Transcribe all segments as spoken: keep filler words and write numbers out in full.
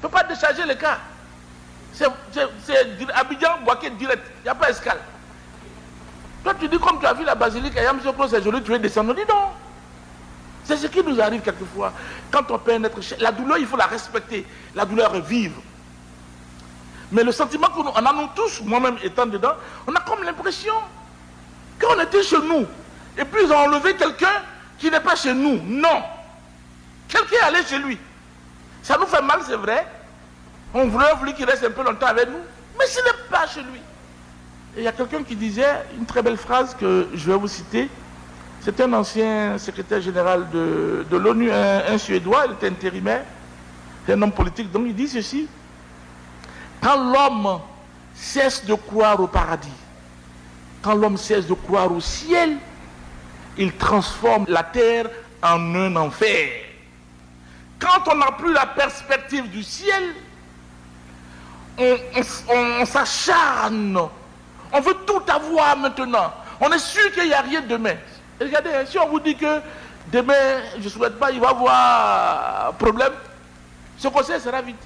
ne peut pas décharger les cas. C'est Abidjan, Boaké direct. Il n'y a pas escale. Toi, tu dis comme tu as vu la basilique, et M. Claude, c'est joli, tu veux descendre. On dit non. C'est ce qui nous arrive quelquefois. Quand on peut être cher, la douleur, il faut la respecter. La douleur est vive. Mais le sentiment qu'on a nous tous, moi-même étant dedans, on a comme l'impression qu'on était chez nous. Et puis ils ont enlevé quelqu'un qui n'est pas chez nous. Non. Quelqu'un est allé chez lui. Ça nous fait mal, c'est vrai. On voulait voulu qu'il reste un peu longtemps avec nous. Mais ce n'est pas chez lui. Et il y a quelqu'un qui disait une très belle phrase que je vais vous citer. C'est un ancien secrétaire général de, de l'ONU, un, un Suédois, il était intérimaire. C'est un homme politique. Donc il dit ceci. Quand l'homme cesse de croire au paradis, quand l'homme cesse de croire au ciel, il transforme la terre en un enfer. Quand on n'a plus la perspective du ciel, on, on, on, on s'acharne. On veut tout avoir maintenant. On est sûr qu'il n'y a rien demain. Et regardez, si on vous dit que demain, je ne souhaite pas, il va y avoir problème, ce conseil sera vide.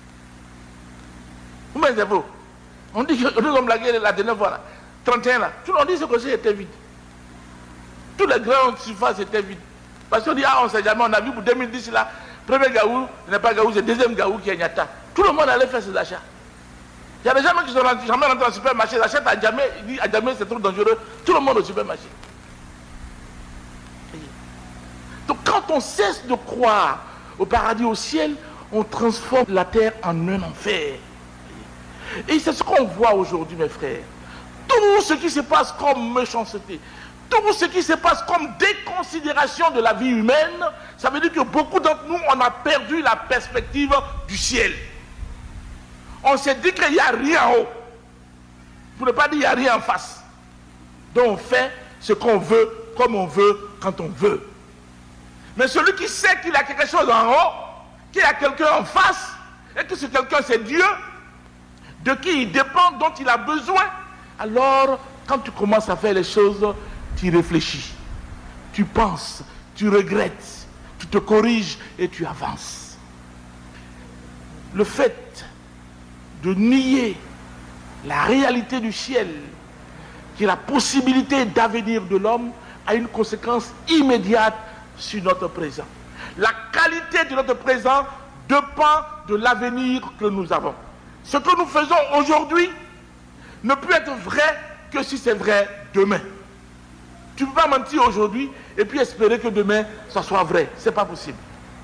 Vous m'avez dit, on dit que nous sommes la guerre la dernière fois, là, trente et un là, tout le monde dit que ce conseil était vide. Tous les grandes surfaces étaient vides. Parce qu'on dit, ah, on ne sait jamais, on a vu pour deux mille dix là, premier Gaou, ce n'est pas Gaou, c'est le deuxième Gaou qui est Nyata. Tout le monde allait faire ses achats. Il y a des gens qui sont rentrés, jamais rentrés dans le supermarché, ils achètent à jamais, ils disent à jamais c'est trop dangereux, tout le monde au supermarché. Donc quand on cesse de croire au paradis, au ciel, on transforme la terre en un enfer. Et c'est ce qu'on voit aujourd'hui, mes frères. Tout ce qui se passe comme méchanceté, tout ce qui se passe comme déconsidération de la vie humaine, ça veut dire que beaucoup d'entre nous, on a perdu la perspective du ciel. On s'est dit qu'il n'y a rien en haut. Pour ne pas dire qu'il n'y a rien en face. Donc on fait ce qu'on veut, comme on veut, quand on veut. Mais celui qui sait qu'il a quelque chose en haut, qu'il y a quelqu'un en face, et que ce quelqu'un c'est Dieu, de qui il dépend, dont il a besoin, alors quand tu commences à faire les choses, tu réfléchis, tu penses, tu regrettes, tu te corriges et tu avances. Le fait de nier la réalité du ciel, qui est la possibilité d'avenir de l'homme, a une conséquence immédiate sur notre présent. La qualité de notre présent dépend de l'avenir que nous avons. Ce que nous faisons aujourd'hui ne peut être vrai que si c'est vrai demain. Tu ne peux pas mentir aujourd'hui et puis espérer que demain ça soit vrai. Ce n'est pas possible.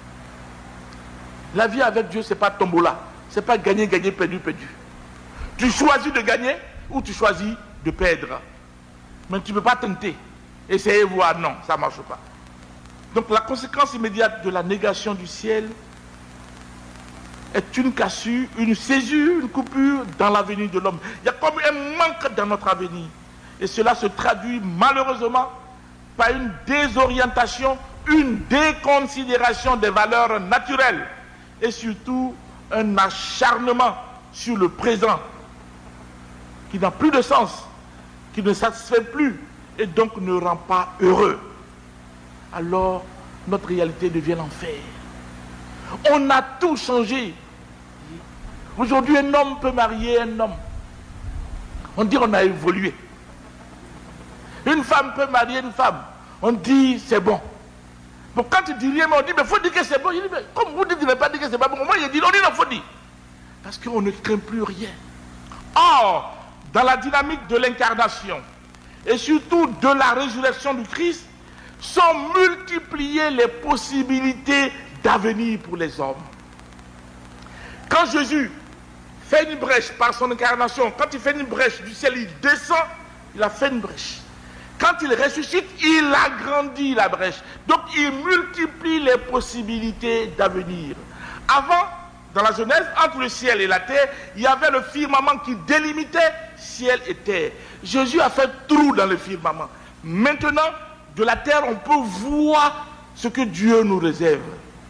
La vie avec Dieu, ce n'est pas tombola. Ce n'est pas gagner, gagner, perdu, perdu. Tu choisis de gagner ou tu choisis de perdre. Mais tu ne peux pas tenter. Essayez voir, non, ça ne marche pas. Donc la conséquence immédiate de la négation du ciel est une cassure, une césure, une coupure dans l'avenir de l'homme. Il y a comme un manque dans notre avenir. Et cela se traduit malheureusement par une désorientation, une déconsidération des valeurs naturelles et surtout un acharnement sur le présent qui n'a plus de sens, qui ne satisfait plus et donc ne rend pas heureux. Alors notre réalité devient l'enfer. On a tout changé. Aujourd'hui, un homme peut marier un homme. On dit on a évolué. Une femme peut marier une femme. On dit c'est bon. Bon, quand tu dis rien, on dit mais il faut dire que c'est bon. Je dis, mais comme vous dites, il ne pas dire que c'est pas bon. Moi, il dit non, il faut dire. Parce qu'on ne craint plus rien. Or, dans la dynamique de l'incarnation et surtout de la résurrection du Christ, sont multipliées les possibilités d'avenir pour les hommes. Quand Jésus fait une brèche par son incarnation, quand il fait une brèche du ciel, il descend, il a fait une brèche. Quand il ressuscite, il agrandit la brèche. Donc il multiplie les possibilités d'avenir. Avant, dans la Genèse, entre le ciel et la terre, il y avait le firmament qui délimitait ciel et terre. Jésus a fait trou dans le firmament. Maintenant, de la terre, on peut voir ce que Dieu nous réserve.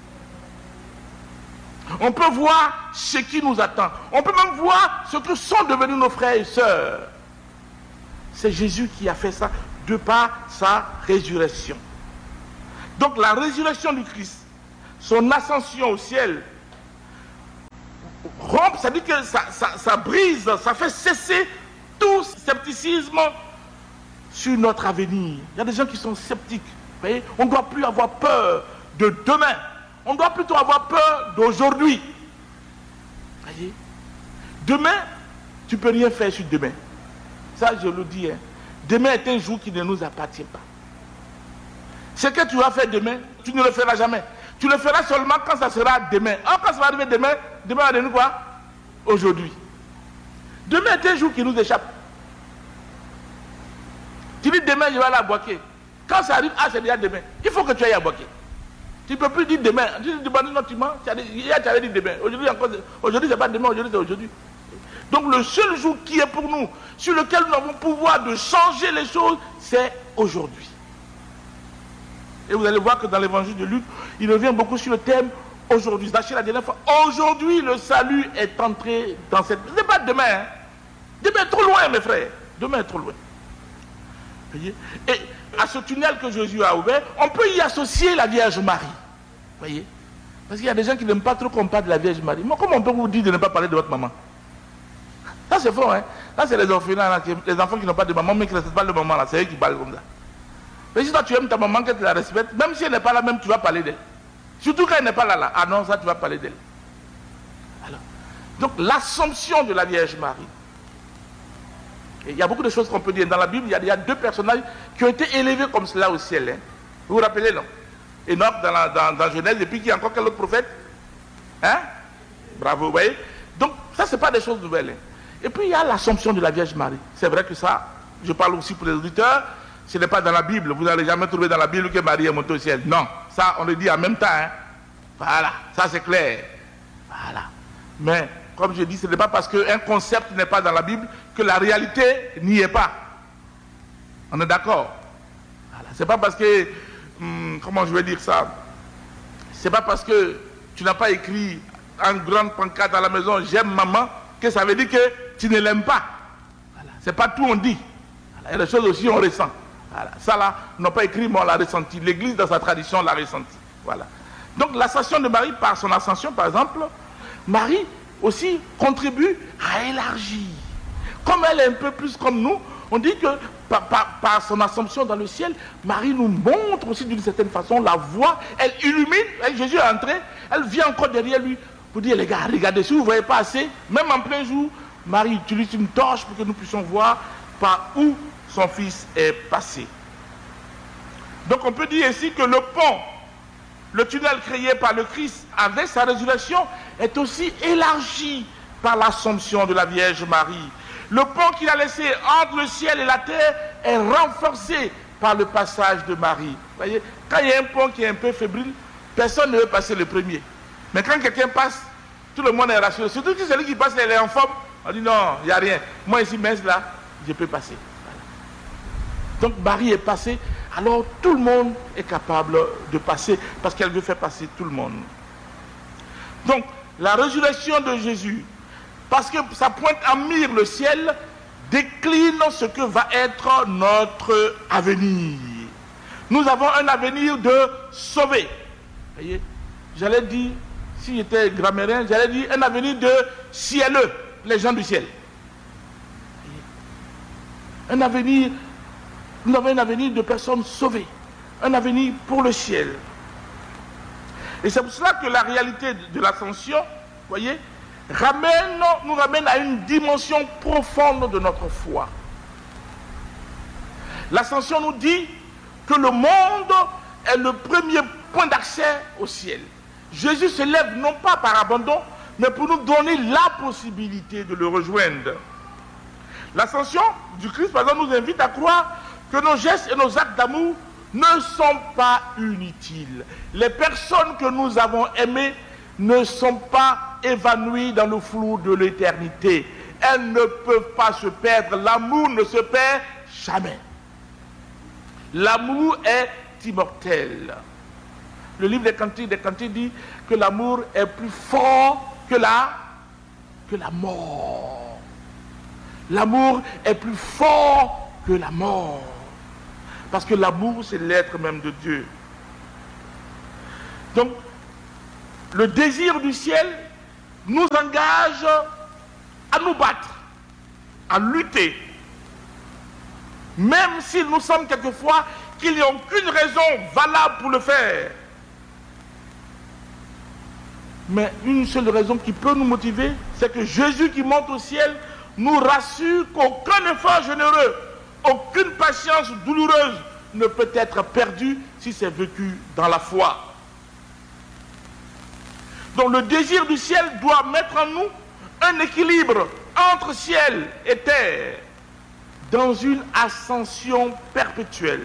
On peut voir ce qui nous attend. On peut même voir ce que sont devenus nos frères et sœurs. C'est Jésus qui a fait ça de par sa résurrection. Donc la résurrection du Christ, son ascension au ciel, rompre, ça dit que ça, ça, ça brise, ça fait cesser tout scepticisme sur notre avenir. Il y a des gens qui sont sceptiques. Vous voyez, on ne doit plus avoir peur de demain. On doit plutôt avoir peur d'aujourd'hui. Vous voyez, demain, tu ne peux rien faire sur demain. Ça, je le dis. Hein. Demain est un jour qui ne nous appartient pas. Ce que tu vas faire demain, tu ne le feras jamais. Tu le feras seulement quand ça sera demain. Or, quand ça va arriver demain, demain va devenir quoi? Aujourd'hui. Demain est un jour qui nous échappe. Tu dis demain, je vais aller à Boaké. Quand ça arrive, ah, c'est déjà demain. Il faut que tu ailles à Boaké. Tu ne peux plus dire demain. Tu dis demain, non, tu mens. Hier, tu avais dit demain. Aujourd'hui, encore. Aujourd'hui, ce n'est pas demain, aujourd'hui, c'est aujourd'hui. Donc, le seul jour qui est pour nous, sur lequel nous avons pouvoir de changer les choses, c'est aujourd'hui. Et vous allez voir que dans l'évangile de Luc, il revient beaucoup sur le thème aujourd'hui. Sachez la dernière fois, aujourd'hui le salut est entré dans cette... Ce n'est pas demain. Hein. Demain est trop loin, mes frères. Demain est trop loin. Voyez? Et à ce tunnel que Jésus a ouvert, on peut y associer la Vierge Marie. Voyez? Parce qu'il y a des gens qui n'aiment pas trop qu'on parle de la Vierge Marie. Mais comment on peut vous dire de ne pas parler de votre maman? Ça c'est faux. Hein? Là c'est les orphelins, là, les enfants qui n'ont pas de maman, mais qui ne respectent pas le maman. C'est eux qui parlent comme ça. Mais si toi tu aimes ta maman, que tu la respectes, même si elle n'est pas là, même tu vas parler d'elle. Surtout quand elle n'est pas là, là. Ah non, ça tu vas parler d'elle. Alors, donc l'Assomption de la Vierge Marie. Et il y a beaucoup de choses qu'on peut dire. Dans la Bible, il y, a, il y a deux personnages qui ont été élevés comme cela au ciel. Hein. Vous vous rappelez, non? Enoch dans, la, dans, dans Genèse, et puis il y a encore quel autre prophète? Hein? Bravo, vous voyez? Donc ça, ce n'est pas des choses nouvelles. Hein. Et puis il y a l'Assomption de la Vierge Marie. C'est vrai que ça, je parle aussi pour les auditeurs, ce n'est pas dans la Bible. Vous n'allez jamais trouver dans la Bible que Marie est montée au ciel. Non, ça on le dit en même temps. Hein. Voilà, ça c'est clair. Voilà. Mais, comme je dis, ce n'est pas parce qu'un concept n'est pas dans la Bible que la réalité n'y est pas. On est d'accord? Voilà. C'est pas parce que, hum, comment je vais dire ça? C'est pas parce que tu n'as pas écrit en grande pancarte à la maison, j'aime maman, que ça veut dire que tu ne l'aimes pas. Voilà. C'est pas tout on dit. Voilà. Il y a des choses aussi on ressent. Voilà. Ça là, on n'a pas écrit, mais on l'a ressenti. L'Église, dans sa tradition, l'a ressenti. Voilà. Donc l'ascension de Marie, par son ascension, par exemple, Marie aussi contribue à élargir. Comme elle est un peu plus comme nous, on dit que par, par, par son assomption dans le ciel, Marie nous montre aussi d'une certaine façon la voie. Elle illumine, elle, Jésus est entré, elle vient encore derrière lui pour dire, les gars, regardez, si vous ne voyez pas assez, même en plein jour, Marie utilise une torche pour que nous puissions voir par où son fils est passé. Donc on peut dire ainsi que le pont, le tunnel créé par le Christ avec sa résurrection est aussi élargi par l'Assomption de la Vierge Marie. Le pont qu'il a laissé entre le ciel et la terre est renforcé par le passage de Marie. Vous voyez, quand il y a un pont qui est un peu fébrile, personne ne veut passer le premier. Mais quand quelqu'un passe, tout le monde est rassuré. Surtout si celui qui passe, elle est en forme, on dit non, il n'y a rien. Moi ici, mince là, je peux passer. Donc Marie est passée, alors tout le monde est capable de passer parce qu'elle veut faire passer tout le monde. Donc la résurrection de Jésus, parce que ça pointe en mire le ciel, décline ce que va être notre avenir. Nous avons un avenir de sauver. Vous voyez, j'allais dire, si j'étais grammairien, j'allais dire un avenir de cieleux, les gens du ciel. Un avenir, nous avons un avenir de personnes sauvées, un avenir pour le ciel. Et c'est pour cela que la réalité de l'ascension, vous voyez, ramène, nous ramène à une dimension profonde de notre foi. L'ascension nous dit que le monde est le premier point d'accès au ciel. Jésus se lève non pas par abandon, mais pour nous donner la possibilité de le rejoindre. L'ascension du Christ, par exemple, nous invite à croire que nos gestes et nos actes d'amour ne sont pas inutiles. Les personnes que nous avons aimées ne sont pas évanouies dans le flou de l'éternité. Elles ne peuvent pas se perdre. L'amour ne se perd jamais. L'amour est immortel. Le livre des Cantiques, des Cantiques dit que l'amour est plus fort que la, que la mort. L'amour est plus fort que la mort. Parce que l'amour, c'est l'être même de Dieu. Donc, le désir du ciel nous engage à nous battre, à lutter, même s'il nous semble quelquefois qu'il n'y a aucune raison valable pour le faire. Mais une seule raison qui peut nous motiver, c'est que Jésus qui monte au ciel nous rassure qu'aucun effort généreux, aucune patience douloureuse ne peut être perdue si c'est vécu dans la foi. Donc le désir du ciel doit mettre en nous un équilibre entre ciel et terre, dans une ascension perpétuelle.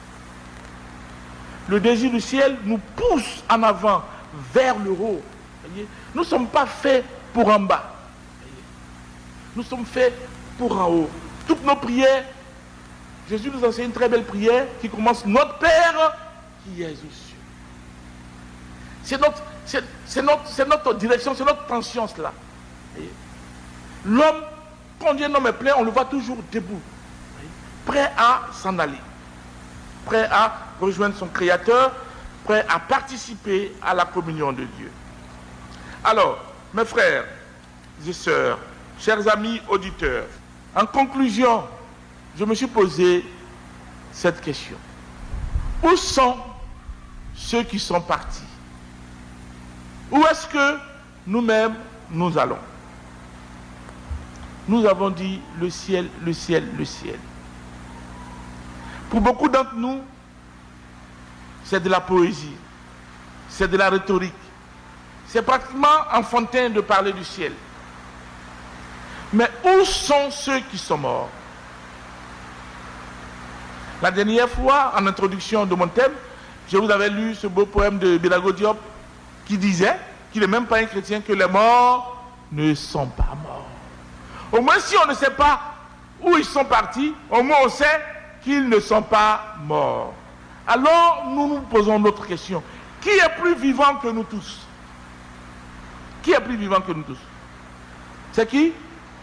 Le désir du ciel nous pousse en avant, vers le haut. Nous ne sommes pas faits pour en bas. Nous sommes faits pour en haut. Toutes nos prières, Jésus nous enseigne une très belle prière qui commence: Notre Père qui es aux cieux. C'est notre, c'est, c'est notre, c'est notre direction, c'est notre tension cela. L'homme, quand un homme est plein, on le voit toujours debout, prêt à s'en aller, prêt à rejoindre son Créateur, prêt à participer à la communion de Dieu. Alors, mes frères et sœurs, chers amis auditeurs, en conclusion, je me suis posé cette question. Où sont ceux qui sont partis? Où est-ce que nous-mêmes nous allons? Nous avons dit le ciel, le ciel, le ciel. Pour beaucoup d'entre nous, c'est de la poésie, c'est de la rhétorique. C'est pratiquement enfantin de parler du ciel. Mais où sont ceux qui sont morts? La dernière fois, en introduction de mon thème, je vous avais lu ce beau poème de Birago Diop qui disait qu'il n'est même pas un chrétien, que les morts ne sont pas morts. Au moins, si on ne sait pas où ils sont partis, au moins on sait qu'ils ne sont pas morts. Alors, nous nous posons notre question. Qui est plus vivant que nous tous? Qui est plus vivant que nous tous? C'est qui?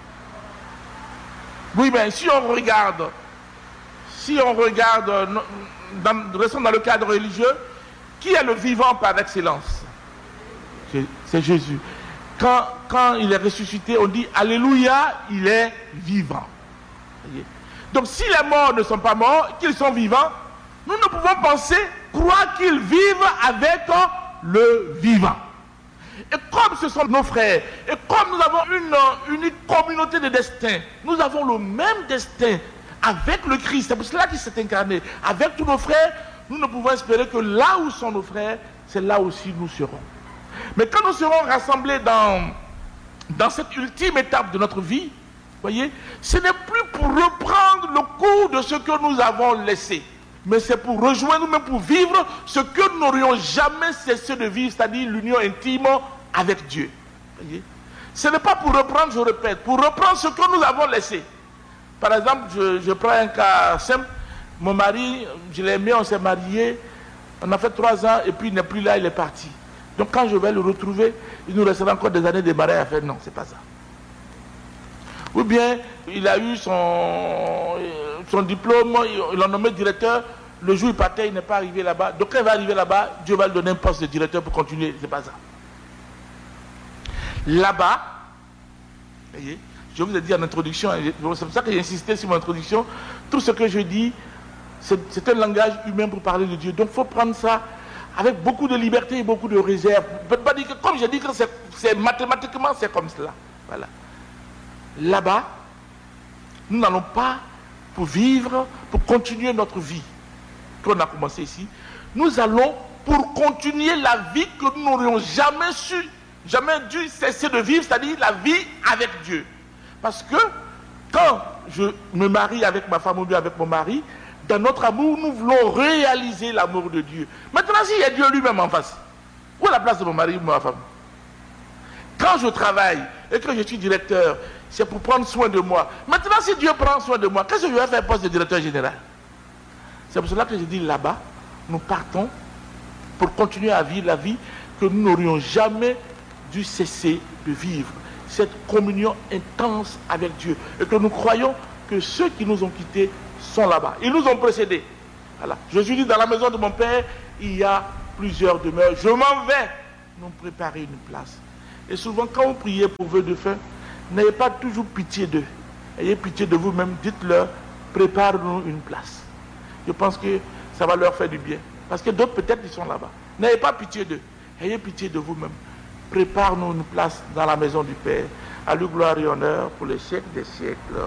Oui, bien, si on regarde, si on regarde, dans, restons dans le cadre religieux, qui est le vivant par excellence? C'est Jésus. Quand, quand il est ressuscité, on dit Alléluia, il est vivant. Donc si les morts ne sont pas morts, qu'ils sont vivants, nous ne pouvons penser, croire qu'ils vivent avec le vivant. Et comme ce sont nos frères, et comme nous avons une unique communauté de destin, nous avons le même destin avec le Christ. C'est pour cela qu'il s'est incarné. Avec tous nos frères, nous ne pouvons espérer que là où sont nos frères, c'est là aussi nous serons. Mais quand nous serons rassemblés dans, dans cette ultime étape de notre vie, voyez, ce n'est plus pour reprendre le cours de ce que nous avons laissé, mais c'est pour rejoindre nous-mêmes, pour vivre ce que nous n'aurions jamais cessé de vivre, c'est-à-dire l'union intime avec Dieu. Voyez, ce n'est pas pour reprendre, je répète, pour reprendre ce que nous avons laissé. Par exemple, je, je prends un cas simple. Mon mari, je l'ai aimé, on s'est mariés, on a fait trois ans, et puis il n'est plus là, il est parti. Donc quand je vais le retrouver, il nous restera encore des années de mariage à faire. Non, c'est pas ça. Ou bien, il a eu son, son diplôme, il l'a nommé directeur, le jour où il partait, il n'est pas arrivé là-bas. Donc quand il va arriver là-bas, Dieu va lui donner un poste de directeur pour continuer. C'est pas ça. Là-bas, voyez, je vous ai dit en introduction, c'est pour ça que j'ai insisté sur mon introduction, tout ce que je dis, c'est un langage humain pour parler de Dieu. Donc il faut prendre ça avec beaucoup de liberté et beaucoup de réserve. Je ne peux pas dire que, comme je dis que c'est mathématiquement, c'est comme cela. Voilà. Là-bas, nous n'allons pas pour vivre, pour continuer notre vie qu'on a commencé ici. Nous allons pour continuer la vie que nous n'aurions jamais su, jamais dû cesser de vivre, c'est-à-dire la vie avec Dieu. Parce que quand je me marie avec ma femme ou bien avec mon mari, dans notre amour, nous voulons réaliser l'amour de Dieu. Maintenant, s'il y a Dieu lui-même en face, où est la place de mon mari ou de ma femme? Quand je travaille et que je suis directeur, c'est pour prendre soin de moi. Maintenant, si Dieu prend soin de moi, qu'est-ce que je vais faire poste de directeur général? C'est pour cela que je dis là-bas, nous partons pour continuer à vivre la vie que nous n'aurions jamais dû cesser de vivre. Cette communion intense avec Dieu. Et que nous croyons que ceux qui nous ont quittés sont là-bas. Ils nous ont précédés. Voilà. Jésus dit, dans la maison de mon Père, il y a plusieurs demeures. Je m'en vais nous préparer une place. Et souvent, quand vous priez pour vœux de fin, n'ayez pas toujours pitié d'eux. Ayez pitié de vous-même. Dites-leur, prépare-nous une place. Je pense que ça va leur faire du bien. Parce que d'autres, peut-être, ils sont là-bas. N'ayez pas pitié d'eux. Ayez pitié de vous-même. Prépare-nous une place dans la maison du Père. À lui gloire et honneur pour les siècles des siècles.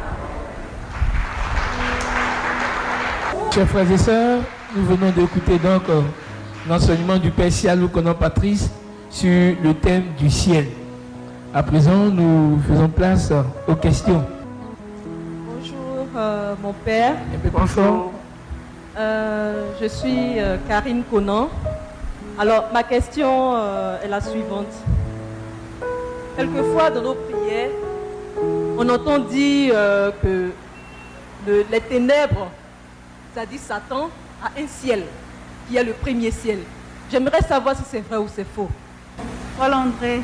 Chers frères et sœurs, nous venons d'écouter donc euh, l'enseignement du Père Sialou Konan Patrice sur le thème du ciel. À présent, nous faisons place euh, aux questions. Bonjour euh, mon père. Un peu plus fort. Euh, je suis euh, Karine Konan. Alors ma question euh, est la suivante. Quelquefois dans nos prières, on entend dire euh, que le, les ténèbres, c'est-à-dire Satan, a un ciel, qui est le premier ciel. J'aimerais savoir si c'est vrai ou c'est faux. Paul André,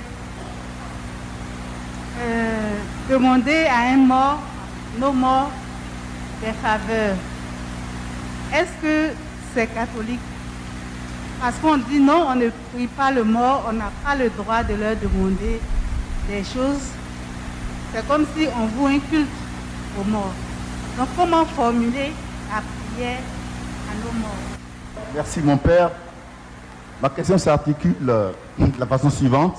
euh, demander à un mort, nos morts, des faveurs. Est-ce que c'est catholique? Parce qu'on dit non, on ne prie pas le mort, on n'a pas le droit de leur demander des choses. C'est comme si on voue un culte aux morts. Donc comment formuler la prière à nos morts? Merci mon père. Ma question s'articule de la façon suivante.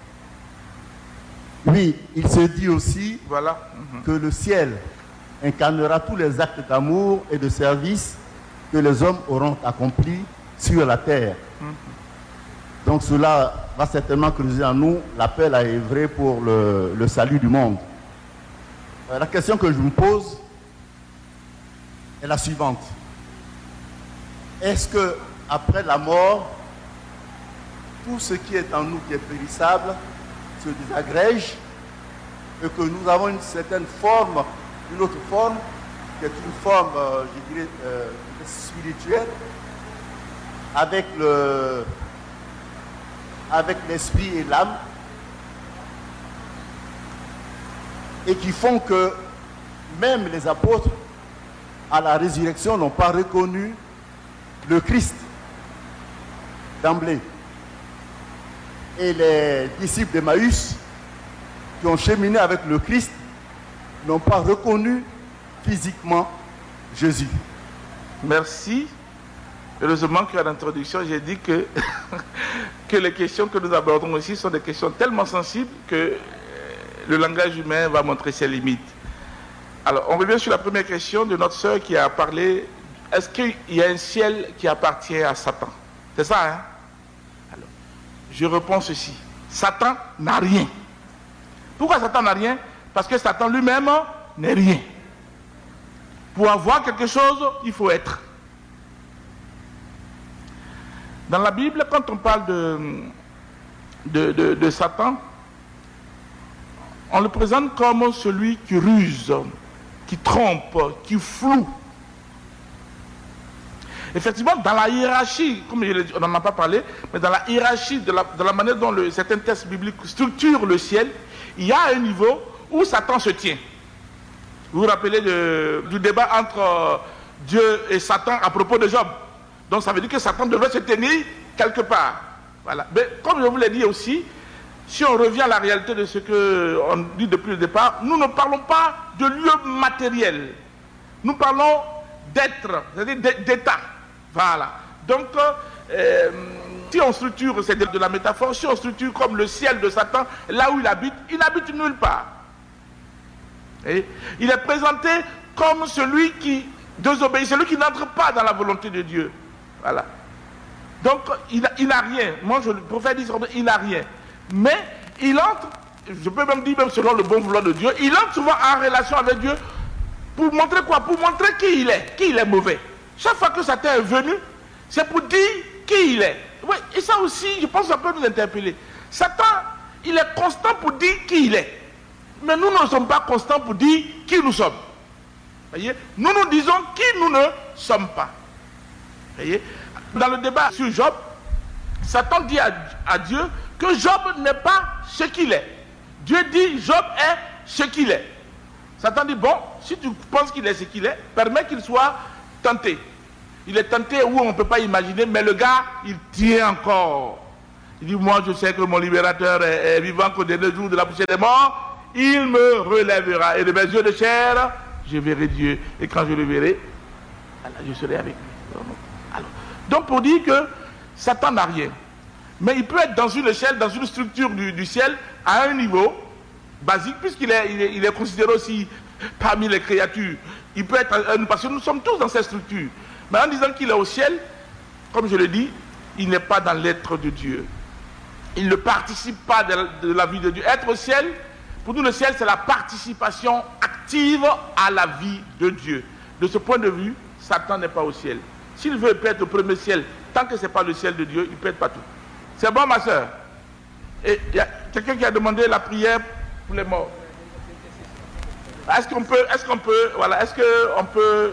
Oui, il se dit aussi Voilà. que le ciel incarnera tous les actes d'amour et de service que les hommes auront accomplis sur la terre. Donc cela va certainement creuser en nous l'appel à œuvrer pour le, le salut du monde. Euh, la question que je me pose est la suivante. Est-ce que après la mort, tout ce qui est en nous qui est périssable se désagrège et que nous avons une certaine forme, une autre forme, qui est une forme, euh, je dirais, euh, spirituelle, avec le, avec l'esprit et l'âme, et qui font que même les apôtres, à la résurrection, n'ont pas reconnu le Christ d'emblée. Et les disciples d'Emmaüs, qui ont cheminé avec le Christ, n'ont pas reconnu physiquement Jésus. Merci. Heureusement qu'à l'introduction, j'ai dit que, que les questions que nous abordons ici sont des questions tellement sensibles que le langage humain va montrer ses limites. Alors, on revient sur la première question de notre sœur qui a parlé. Est-ce qu'il y a un ciel qui appartient à Satan? C'est ça, hein? Alors, je réponds ceci. Satan n'a rien. Pourquoi Satan n'a rien? Parce que Satan lui-même n'est rien. Pour avoir quelque chose, il faut être. Dans la Bible, quand on parle de, de, de, de Satan, on le présente comme celui qui ruse, qui trompe, qui floue. Effectivement, dans la hiérarchie, comme on n'en a pas parlé, mais dans la hiérarchie de la, de la manière dont le, certains textes bibliques structurent le ciel, il y a un niveau où Satan se tient. Vous vous rappelez de, du débat entre euh, Dieu et Satan à propos de Job. Donc ça veut dire que Satan devrait se tenir quelque part. Voilà. Mais comme je vous l'ai dit aussi, si on revient à la réalité de ce qu'on dit depuis le départ, nous ne parlons pas de lieu matériel. Nous parlons d'être, c'est-à-dire d'état. Voilà. Donc, euh, si on structure, c'est de la métaphore, si on structure comme le ciel de Satan, là où il habite, il n'habite nulle part. Et il est présenté comme celui qui désobéit, celui qui n'entre pas dans la volonté de Dieu. Voilà. Donc, il, il n'a rien. Moi, je, le prophète dit, il n'a rien. Mais il entre, je peux même dire, même selon le bon vouloir de Dieu, il entre souvent en relation avec Dieu pour montrer quoi? Pour montrer qui il est, qui il est mauvais. Chaque fois que Satan est venu, c'est pour dire qui il est. Oui, et ça aussi, je pense que ça peut nous interpeller. Satan, il est constant pour dire qui il est. Mais nous ne sommes pas constants pour dire qui nous sommes. Voyez? Nous nous disons qui nous ne sommes pas. Voyez? Dans le débat sur Job, Satan dit à, à Dieu que Job n'est pas ce qu'il est. Dieu dit Job est ce qu'il est. Satan dit bon, si tu penses qu'il est ce qu'il est, permets qu'il soit tenté. Il est tenté où on ne peut pas imaginer, mais le gars, il tient encore. Il dit, moi je sais que mon libérateur est, est vivant qu'au dernier jour de la poussière des morts, il me relèvera. Et de mes yeux de chair, je verrai Dieu. Et quand je le verrai, alors, je serai avec lui. Alors, donc pour dire que Satan n'a rien. Mais il peut être dans une échelle, dans une structure du, du ciel, à un niveau basique, puisqu'il est, il est, il est considéré aussi parmi les créatures. Il peut être, parce que nous sommes tous dans cette structure. Mais en disant qu'il est au ciel, comme je le dis, il n'est pas dans l'être de Dieu. Il ne participe pas de, de la vie de Dieu. Être au ciel, pour nous le ciel, c'est la participation active à la vie de Dieu. De ce point de vue, Satan n'est pas au ciel. S'il veut, il peut être au premier ciel. Tant que ce n'est pas le ciel de Dieu, il ne peut être partout. C'est bon, ma soeur? Et il y a quelqu'un qui a demandé la prière pour les morts. Est-ce qu'on peut, est-ce qu'on peut, voilà, est-ce qu'on peut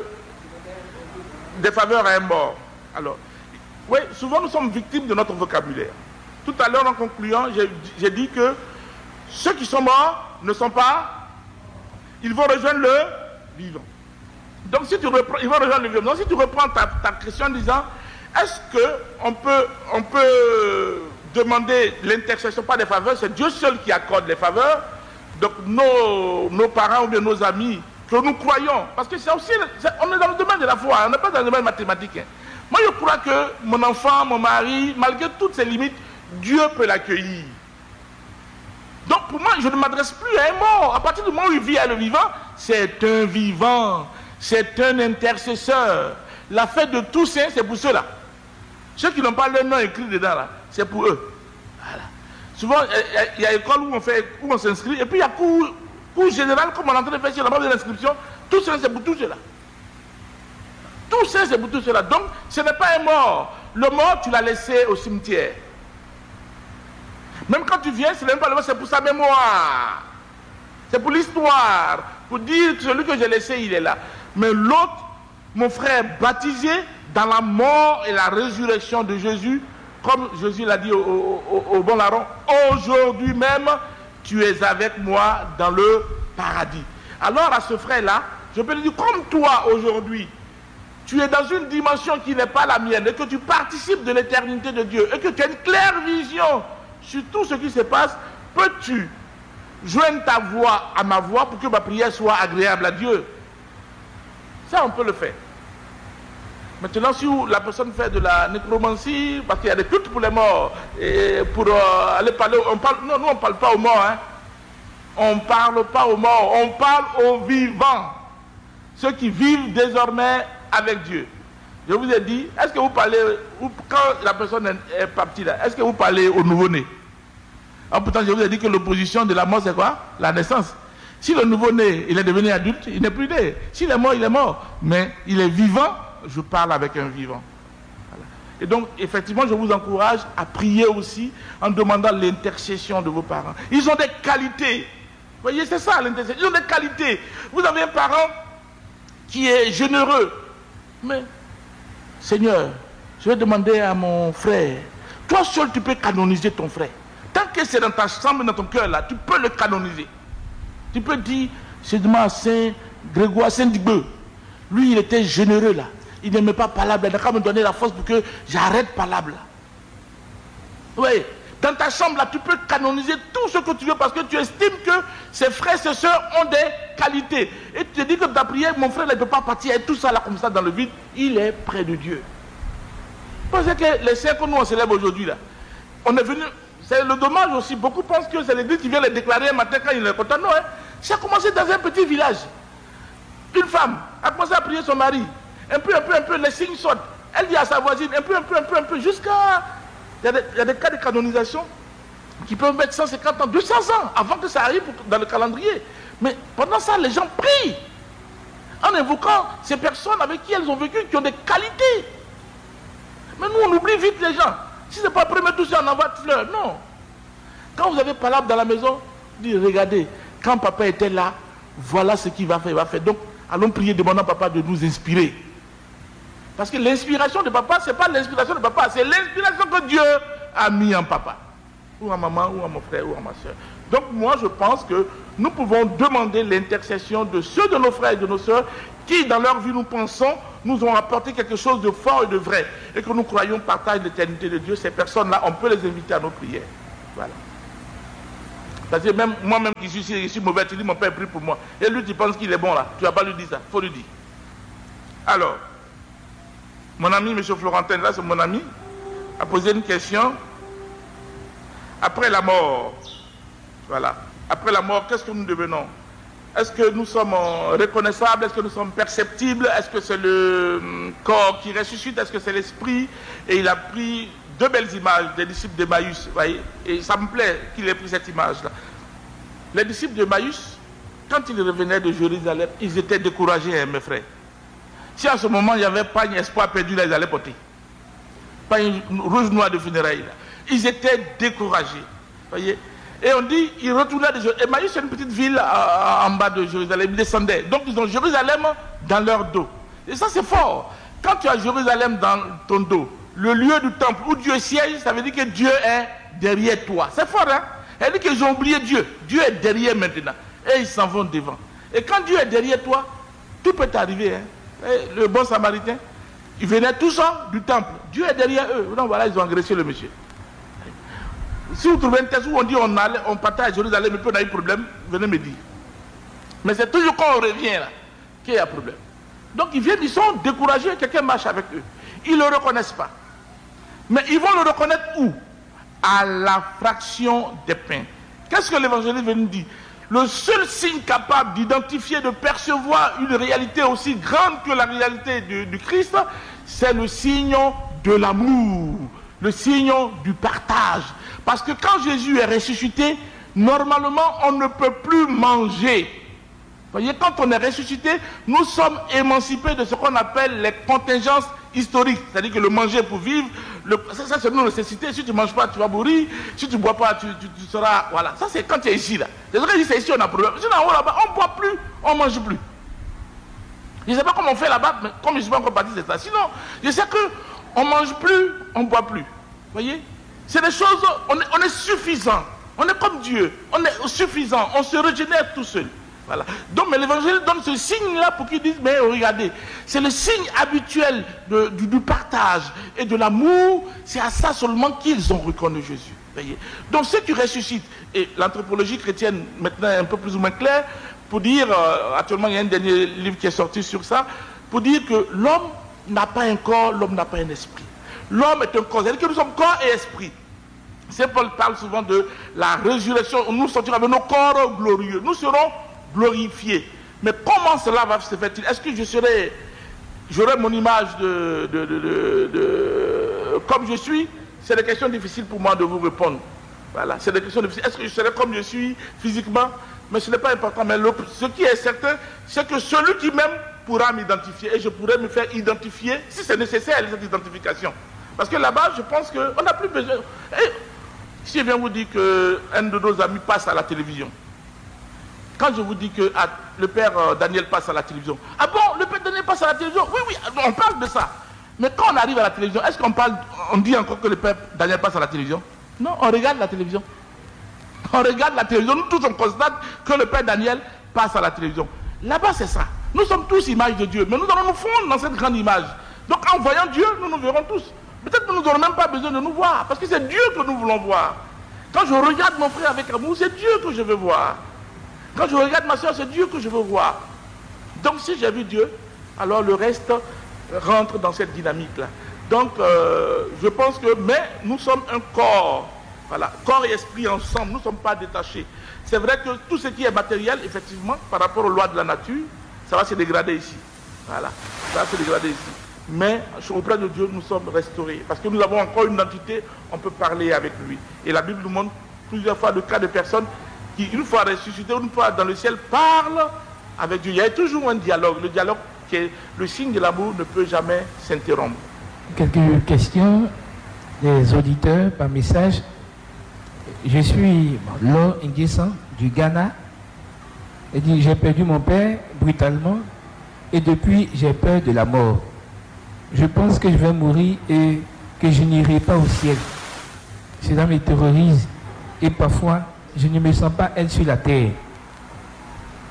des faveurs à un mort? Alors, oui, souvent nous sommes victimes de notre vocabulaire. Tout à l'heure, en concluant, j'ai dit que ceux qui sont morts ne sont pas, ils vont rejoindre le vivant. Donc si tu reprends, ils vont rejoindre le vivant. Donc si tu reprends ta, ta question en disant, est-ce qu'on peut, on peut demander l'intercession, pas des faveurs, c'est Dieu seul qui accorde les faveurs. Donc nos, nos parents ou bien nos amis, que nous croyons, parce que c'est aussi, c'est, on est dans le domaine de la foi, on n'est pas dans le domaine mathématique. Hein. Moi je crois que mon enfant, mon mari, malgré toutes ses limites, Dieu peut l'accueillir. Donc pour moi, je ne m'adresse plus à un mort. À partir du moment où il vit à le vivant, c'est un vivant, c'est un intercesseur. La fête de tous saints, c'est pour ceux-là. Ceux qui n'ont pas leur nom écrit dedans, là, c'est pour eux. Voilà. Souvent, il y a école où on fait, où on s'inscrit, et puis il y a cours, cours général, comme on est en train de faire sur la base de l'inscription. Tous saints, c'est pour tous ceux-là. Tous saints, c'est pour tous ceux-là. Donc, ce n'est pas un mort. Le mort, tu l'as laissé au cimetière. Même quand tu viens, c'est même pas le mort, c'est pour sa mémoire. C'est pour l'histoire. Pour dire que celui que j'ai laissé, il est là. Mais l'autre, mon frère, baptisé dans la mort et la résurrection de Jésus, comme Jésus l'a dit au, au, au, au bon larron, aujourd'hui même, tu es avec moi dans le paradis. Alors à ce frère-là, je peux lui dire, comme toi aujourd'hui, tu es dans une dimension qui n'est pas la mienne, et que tu participes de l'éternité de Dieu, et que tu as une claire vision sur tout ce qui se passe, peux-tu joindre ta voix à ma voix pour que ma prière soit agréable à Dieu? Ça, on peut le faire. Maintenant, si la personne fait de la nécromancie, parce qu'il y a des cultes pour les morts, et pour euh, aller parler, on parle, non, nous on ne parle pas aux morts, hein. On ne parle pas aux morts, on parle aux vivants, ceux qui vivent désormais avec Dieu. Je vous ai dit, est-ce que vous parlez, quand la personne est partie là, est-ce que vous parlez au nouveau-né? Ah, pourtant, je vous ai dit que l'opposition de la mort, c'est quoi? La naissance. Si le nouveau-né, il est devenu adulte, il n'est plus né. S'il est mort, il est mort. Mais il est vivant, je parle avec un vivant. Voilà. Et donc, effectivement, je vous encourage à prier aussi en demandant l'intercession de vos parents. Ils ont des qualités. Vous voyez, c'est ça l'intercession. Ils ont des qualités. Vous avez un parent qui est généreux. Mais, Seigneur, je vais demander à mon frère, toi seul tu peux canoniser ton frère. Tant que c'est dans ta chambre, dans ton cœur là, tu peux le canoniser. Tu peux dire, c'est demande à Saint Grégoire, Saint Digbeu. Lui, il était généreux là. Il n'aimait pas Palabre. Il a qu'à me donner la force pour que j'arrête Palabre là. Oui. Dans ta chambre là, tu peux canoniser tout ce que tu veux parce que tu estimes que ses frères, ses soeurs ont des qualités. Et tu te dis que ta prière, mon frère ne peut pas partir et tout ça là comme ça dans le vide. Il est près de Dieu. Parce que les saints que nous on célèbre aujourd'hui là, on est venu, c'est le dommage aussi, beaucoup pensent que c'est l'église qui vient les déclarer un matin quand il est content. Non, hein. Ça a commencé dans un petit village. Une femme a commencé à prier son mari. Un peu, un peu, un peu, les signes sortent. Elle dit à sa voisine, un peu, un peu, un peu, un peu, jusqu'à... Il y, a des, il y a des cas de canonisation qui peuvent mettre cent cinquante ans, deux cents ans avant que ça arrive dans le calendrier. Mais pendant ça, les gens prient en invoquant ces personnes avec qui elles ont vécu, qui ont des qualités. Mais nous, on oublie vite les gens. Si ce n'est pas premier tout ça, on envoie de fleurs. Non. Quand vous avez Palabre dans la maison, dites, regardez, quand papa était là, voilà ce qu'il va faire, il va faire. Donc, allons prier, demandant à papa de nous inspirer. Parce que l'inspiration de papa, ce n'est pas l'inspiration de papa, c'est l'inspiration que Dieu a mis en papa. Ou en maman, ou en mon frère, ou en ma soeur. Donc moi, je pense que nous pouvons demander l'intercession de ceux de nos frères et de nos sœurs qui, dans leur vie, nous pensons, nous ont apporté quelque chose de fort et de vrai, et que nous croyons partage l'éternité de Dieu. Ces personnes-là, on peut les inviter à nos prières. Voilà. Parce que même moi-même qui suis, je suis mauvais, tu dis mon père prie pour moi. Et lui, tu penses qu'il est bon là. Tu ne vas pas lui dire ça. Il faut lui dire. Alors, mon ami, M. Florentin, là, c'est mon ami, a posé une question. Après la mort, voilà. Après la mort, qu'est-ce que nous devenons? Est-ce que nous sommes reconnaissables? Est-ce que nous sommes perceptibles? Est-ce que c'est le corps qui ressuscite? Est-ce que c'est l'esprit? Et il a pris deux belles images des disciples d'Emmaüs, voyez, et ça me plaît qu'il ait pris cette image-là. Les disciples d'Emmaüs, quand ils revenaient de Jérusalem, ils étaient découragés, hein, mes frères. Si à ce moment il n'y avait pas un espoir perdu, là, ils allaient porter. Pas une rouge noire de funérailles, là. Ils étaient découragés, voyez. Et on dit, ils retournaient de Jérusalem. Emmaüs, c'est une petite ville en bas de Jérusalem, ils descendaient. Donc ils ont Jérusalem dans leur dos. Et ça, c'est fort. Quand tu as Jérusalem dans ton dos, le lieu du temple où Dieu siège, ça veut dire que Dieu est derrière toi. C'est fort, hein? Ça veut dire qu'ils ont oublié Dieu. Dieu est derrière maintenant. Et ils s'en vont devant. Et quand Dieu est derrière toi, tout peut t'arriver. Hein? Le bon samaritain, ils venaient tous du temple. Dieu est derrière eux. Donc voilà, ils ont agressé le monsieur. Si vous trouvez un texte où on dit on, allait, on partait à Jérusalem, mais on a eu problème, venez me dire. Mais c'est toujours quand on revient là qu'il y a problème. Donc ils viennent, ils sont découragés, quelqu'un marche avec eux. Ils ne le reconnaissent pas. Mais ils vont le reconnaître où? À la fraction des pains. Qu'est-ce que l'évangéliste vient nous dire? Le seul signe capable d'identifier, de percevoir une réalité aussi grande que la réalité du, du Christ, c'est le signe de l'amour, le signe du partage. Parce que quand Jésus est ressuscité, normalement on ne peut plus manger. Vous voyez, quand on est ressuscité, nous sommes émancipés de ce qu'on appelle les contingences historiques. C'est-à-dire que le manger pour vivre, le, ça, ça c'est une nécessité. Si tu ne manges pas, tu vas mourir. Si tu ne bois pas, tu, tu, tu seras... Voilà, ça c'est quand tu es ici là. C'est vrai que c'est ici on a problème. Sinon en haut là-bas, on ne boit plus, on ne mange plus. Je ne sais pas comment on fait là-bas, mais comme je ne suis pas encore parti, c'est ça. Sinon, je sais qu'on ne mange plus, on ne boit plus. Vous voyez? C'est des choses, on est, on est suffisant. On est comme Dieu. On est suffisant. On se régénère tout seul. Voilà. Donc, mais l'évangile donne ce signe-là pour qu'ils disent, mais regardez, c'est le signe habituel de, du, du partage et de l'amour. C'est à ça seulement qu'ils ont reconnu Jésus. Voyez. Donc, ceux qui ressuscitent, et l'anthropologie chrétienne maintenant est un peu plus ou moins claire, pour dire, euh, actuellement il y a un dernier livre qui est sorti sur ça, pour dire que l'homme n'a pas un corps, l'homme n'a pas un esprit. L'homme est un corps, c'est-à-dire que nous sommes corps et esprit. Saint Paul parle souvent de la résurrection, nous sortirons avec nos corps glorieux, nous serons glorifiés. Mais comment cela va se faire-il? Est-ce que je serai, j'aurai mon image de, de, de, de, de comme je suis? C'est des questions difficiles pour moi de vous répondre. Voilà, c'est des questions difficiles. Est-ce que je serai comme je suis physiquement? Mais ce n'est pas important. Mais le, ce qui est certain, c'est que celui qui m'aime pourra m'identifier et je pourrai me faire identifier si c'est nécessaire cette identification. Parce que là-bas, je pense qu'on n'a plus besoin. Et si je viens vous dire qu'un de nos amis passe à la télévision, quand je vous dis que ah, le père euh, Daniel passe à la télévision, ah bon, le père Daniel passe à la télévision? Oui, oui, on parle de ça. Mais quand on arrive à la télévision, est-ce qu'on parle, on dit encore que le père Daniel passe à la télévision? Non, on regarde la télévision. On regarde la télévision, nous tous on constate que le père Daniel passe à la télévision. Là-bas, c'est ça. Nous sommes tous images de Dieu, mais nous allons nous fondre dans cette grande image. Donc en voyant Dieu, nous nous verrons tous. Peut-être que nous n'aurons même pas besoin de nous voir, parce que c'est Dieu que nous voulons voir. Quand je regarde mon frère avec amour, c'est Dieu que je veux voir. Quand je regarde ma soeur, c'est Dieu que je veux voir. Donc si j'ai vu Dieu, alors le reste rentre dans cette dynamique-là. Donc euh, je pense que, mais nous sommes un corps, voilà, corps et esprit ensemble, nous ne sommes pas détachés. C'est vrai que tout ce qui est matériel, effectivement, par rapport aux lois de la nature, ça va se dégrader ici. Voilà, ça va se dégrader ici. Mais auprès de Dieu, nous sommes restaurés. Parce que nous avons encore une identité, on peut parler avec lui. Et la Bible nous montre plusieurs fois le cas de personnes qui, une fois ressuscitées, une fois dans le ciel, parlent avec Dieu. Il y a toujours un dialogue. Le dialogue qui est le signe de l'amour ne peut jamais s'interrompre. Quelques questions des auditeurs par message. Je suis Laure Nguessan du Ghana. Elle dit, j'ai perdu mon père brutalement et depuis j'ai peur de la mort. Je pense que je vais mourir et que je n'irai pas au ciel. Cela me terrorise et parfois je ne me sens pas être sur la terre.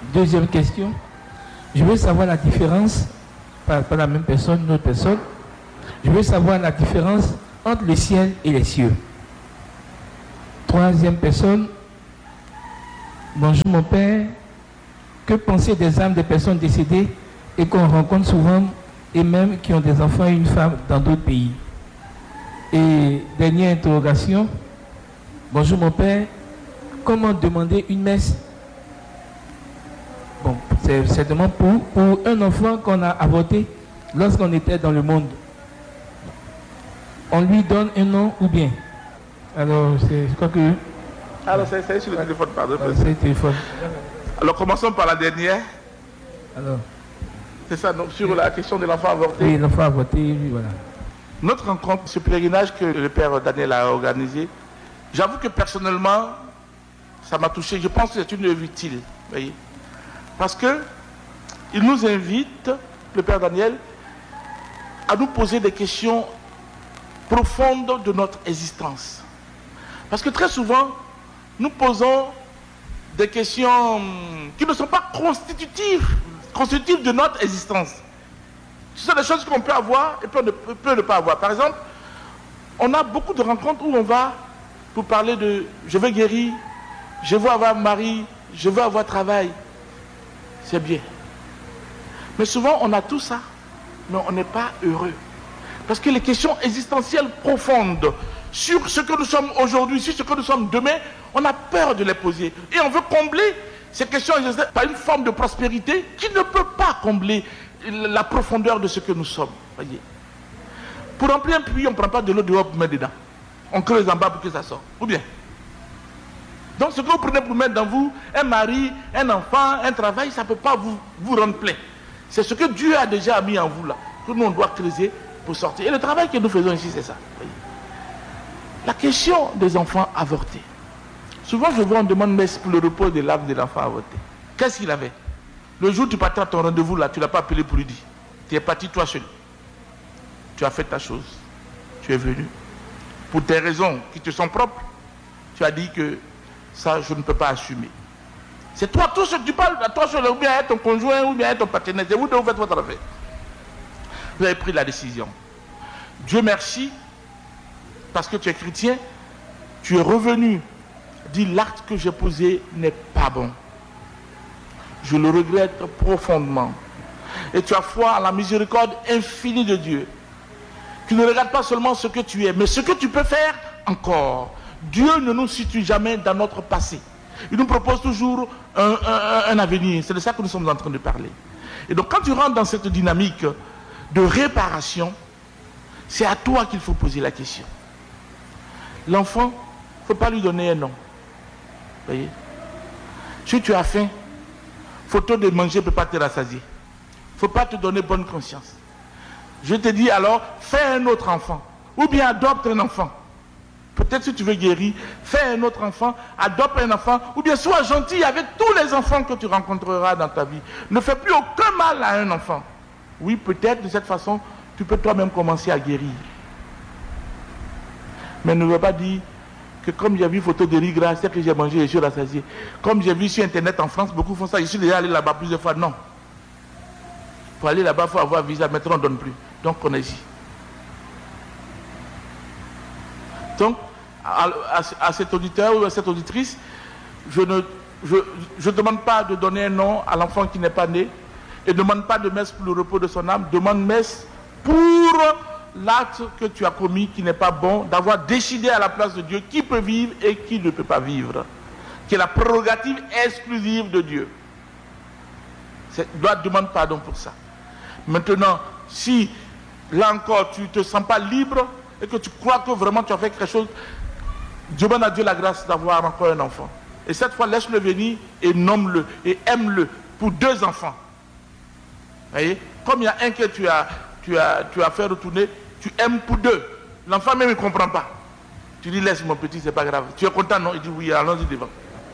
Deuxième question. Je veux savoir la différence, pas, pas la même personne, une autre personne. Je veux savoir la différence entre le ciel et les cieux. Troisième personne. Bonjour mon père. Que penser des âmes des personnes décédées et qu'on rencontre souvent et même qui ont des enfants et une femme dans d'autres pays? Et dernière interrogation. Bonjour mon père. Comment demander une messe? Bon, c'est certainement pour, pour un enfant qu'on a avorté lorsqu'on était dans le monde. On lui donne un nom ou bien? Alors, c'est, je crois que... Alors, c'est, c'est sur le téléphone, pardon. Alors, c'est le téléphone. Alors, commençons par la dernière. Alors, c'est ça, donc, sur la question de l'enfant avorté. Oui, l'enfant avorté, oui, voilà. Notre rencontre, ce pèlerinage que le père Daniel a organisé, j'avoue que personnellement, ça m'a touché. Je pense que c'est une œuvre utile, voyez. Parce que il nous invite, le père Daniel, à nous poser des questions profondes de notre existence. Parce que très souvent, nous posons des questions qui ne sont pas constitutives, constitutives de notre existence. Ce sont des choses qu'on peut avoir et peut ne, peut ne pas avoir. Par exemple, on a beaucoup de rencontres où on va pour parler de « je veux guérir, je veux avoir mari, je veux avoir travail ». C'est bien. Mais souvent, on a tout ça, mais on n'est pas heureux. Parce que les questions existentielles profondes sur ce que nous sommes aujourd'hui, sur ce que nous sommes demain, on a peur de les poser. Et on veut combler ces questions existentielles par une forme de prospérité qui ne peut pas combler la profondeur de ce que nous sommes. Voyez. Pour remplir un puits, on ne prend pas de l'eau dehors pour mettre dedans. On creuse en bas pour que ça sorte. Ou bien. Donc ce que vous prenez pour mettre dans vous, un mari, un enfant, un travail, ça ne peut pas vous, vous rendre plein. C'est ce que Dieu a déjà mis en vous là, que nous on doit creuser pour sortir. Et le travail que nous faisons ici, c'est ça. Voyez. La question des enfants avortés. Souvent je vois, on demande messe pour le repos de l'âme de l'enfant avorté. Qu'est-ce qu'il avait? Le jour où tu partais à ton rendez-vous là, tu ne l'as pas appelé pour lui dire. Tu es parti toi seul. Tu as fait ta chose. Tu es venu. Pour tes raisons qui te sont propres, tu as dit que ça, je ne peux pas assumer. C'est toi tout ce que tu parles, à toi seul, ou bien à ton conjoint, ou bien à ton partenaire. C'est vous deux, vous faites votre affaire. Vous avez pris la décision. Dieu merci, parce que tu es chrétien, tu es revenu. Dis, l'acte que j'ai posé n'est pas bon. Je le regrette profondément. Et tu as foi à la miséricorde infinie de Dieu. Tu ne regardes pas seulement ce que tu es, mais ce que tu peux faire encore. Dieu ne nous situe jamais dans notre passé. Il nous propose toujours un, un, un avenir. C'est de ça que nous sommes en train de parler. Et donc quand tu rentres dans cette dynamique de réparation, c'est à toi qu'il faut poser la question. L'enfant, il ne faut pas lui donner un nom. Vous voyez? Si tu as faim, photo de manger ne peut pas te rassasier. Il ne faut pas te donner bonne conscience. Je te dis alors, fais un autre enfant. Ou bien adopte un enfant. Peut-être si tu veux guérir, fais un autre enfant, adopte un enfant. Ou bien sois gentil avec tous les enfants que tu rencontreras dans ta vie. Ne fais plus aucun mal à un enfant. Oui, peut-être de cette façon, tu peux toi-même commencer à guérir. Mais ne veux pas dire que comme j'ai vu photo de riz gras, c'est que j'ai mangé et je suis rassasié. Comme j'ai vu sur Internet en France, beaucoup font ça. Je suis déjà allé là-bas plusieurs fois. Non. Pour aller là-bas, il faut avoir visa. Maintenant, on ne donne plus. Donc, on est ici. Donc, à, à, à cet auditeur ou à cette auditrice, je ne je, je demande pas de donner un nom à l'enfant qui n'est pas né et ne demande pas de messe pour le repos de son âme. Demande messe pour l'acte que tu as commis qui n'est pas bon, d'avoir décidé à la place de Dieu qui peut vivre et qui ne peut pas vivre, qui est la prérogative exclusive de Dieu. Doit demander pardon pour ça. Maintenant, si là encore tu ne te sens pas libre et que tu crois que vraiment tu as fait quelque chose, demande à Dieu la grâce d'avoir encore un enfant. Et cette fois, laisse-le venir et nomme-le et aime-le pour deux enfants. Vous voyez? Comme il y a un que tu as, tu as, tu as fait retourner, tu aimes pour deux. L'enfant même ne comprend pas. Tu dis, laisse mon petit, c'est pas grave. Tu es content, non? Il dit, oui, allons-y devant.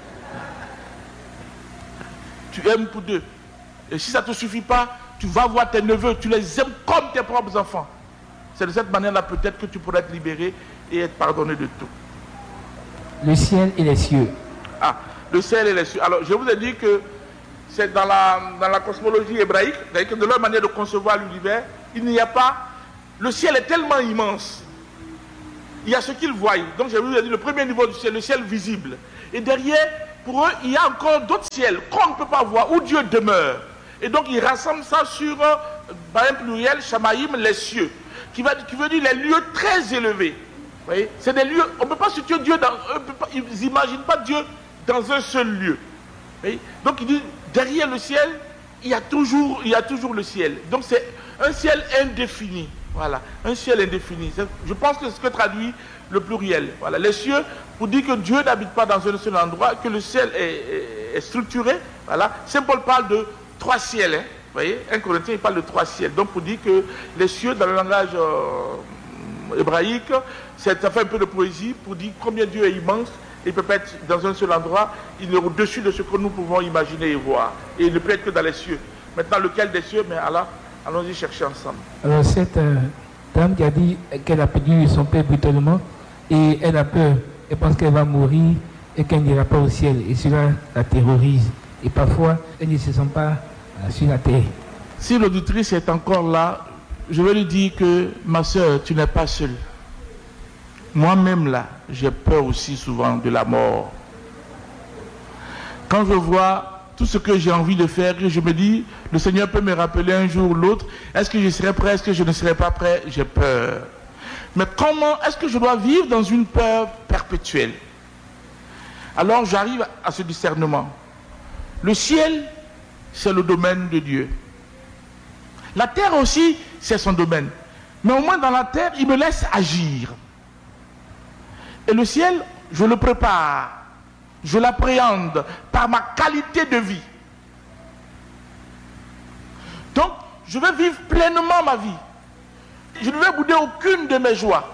Tu aimes pour deux. Et si ça ne te suffit pas, tu vas voir tes neveux, tu les aimes comme tes propres enfants. C'est de cette manière-là peut-être que tu pourrais être libéré et être pardonné de tout. Le ciel et les cieux. Ah, le ciel et les cieux. Alors, je vous ai dit que c'est dans la, dans la cosmologie hébraïque, c'est-à-dire que de leur manière de concevoir l'univers, il n'y a pas... Le ciel est tellement immense. Il y a ce qu'ils voient. Donc, j'ai vous dit, le premier niveau du ciel, le ciel visible. Et derrière, pour eux, il y a encore d'autres ciels qu'on ne peut pas voir, où Dieu demeure. Et donc, ils rassemblent ça sur, par un pluriel, Shamaïm, les cieux, qui, va, qui veut dire les lieux très élevés. Vous voyez, c'est des lieux, on ne peut pas situer Dieu dans... Pas, ils n'imaginent pas Dieu dans un seul lieu. Vous voyez, donc, il dit, derrière le ciel, il y a toujours, il y a toujours le ciel. Donc, c'est un ciel indéfini. Voilà, un ciel indéfini. Je pense que c'est ce que traduit le pluriel. Voilà, les cieux, pour dire que Dieu n'habite pas dans un seul endroit, que le ciel est, est, est structuré. Voilà, Saint Paul parle de trois ciels. Hein, vous voyez, un Corinthien, il parle de trois ciels. Donc, pour dire que les cieux, dans le langage euh, hébraïque, c'est, ça fait un peu de poésie pour dire combien Dieu est immense. Il peut pas être dans un seul endroit, il est au-dessus de ce que nous pouvons imaginer et voir. Et il ne peut être que dans les cieux. Maintenant, lequel des cieux? Mais Allah, allons-y chercher ensemble. Alors, cette euh, dame qui a dit qu'elle a perdu son père brutalement et elle a peur, elle pense qu'elle va mourir et qu'elle n'ira pas au ciel. Et cela la terrorise. Et parfois, elle ne se sent pas euh, sur la terre. Si l'auditrice est encore là, je vais lui dire que ma soeur, tu n'es pas seule. Moi-même là, j'ai peur aussi souvent de la mort. Quand je vois tout ce que j'ai envie de faire, je me dis, le Seigneur peut me rappeler un jour ou l'autre, est-ce que je serai prêt, est-ce que je ne serai pas prêt? J'ai peur. Mais comment est-ce que je dois vivre dans une peur perpétuelle? Alors j'arrive à ce discernement. Le ciel, c'est le domaine de Dieu. La terre aussi, c'est son domaine. Mais au moins dans la terre, il me laisse agir. Et le ciel, je le prépare. Je l'appréhende par ma qualité de vie. Donc, je vais vivre pleinement ma vie. Je ne vais bouder aucune de mes joies.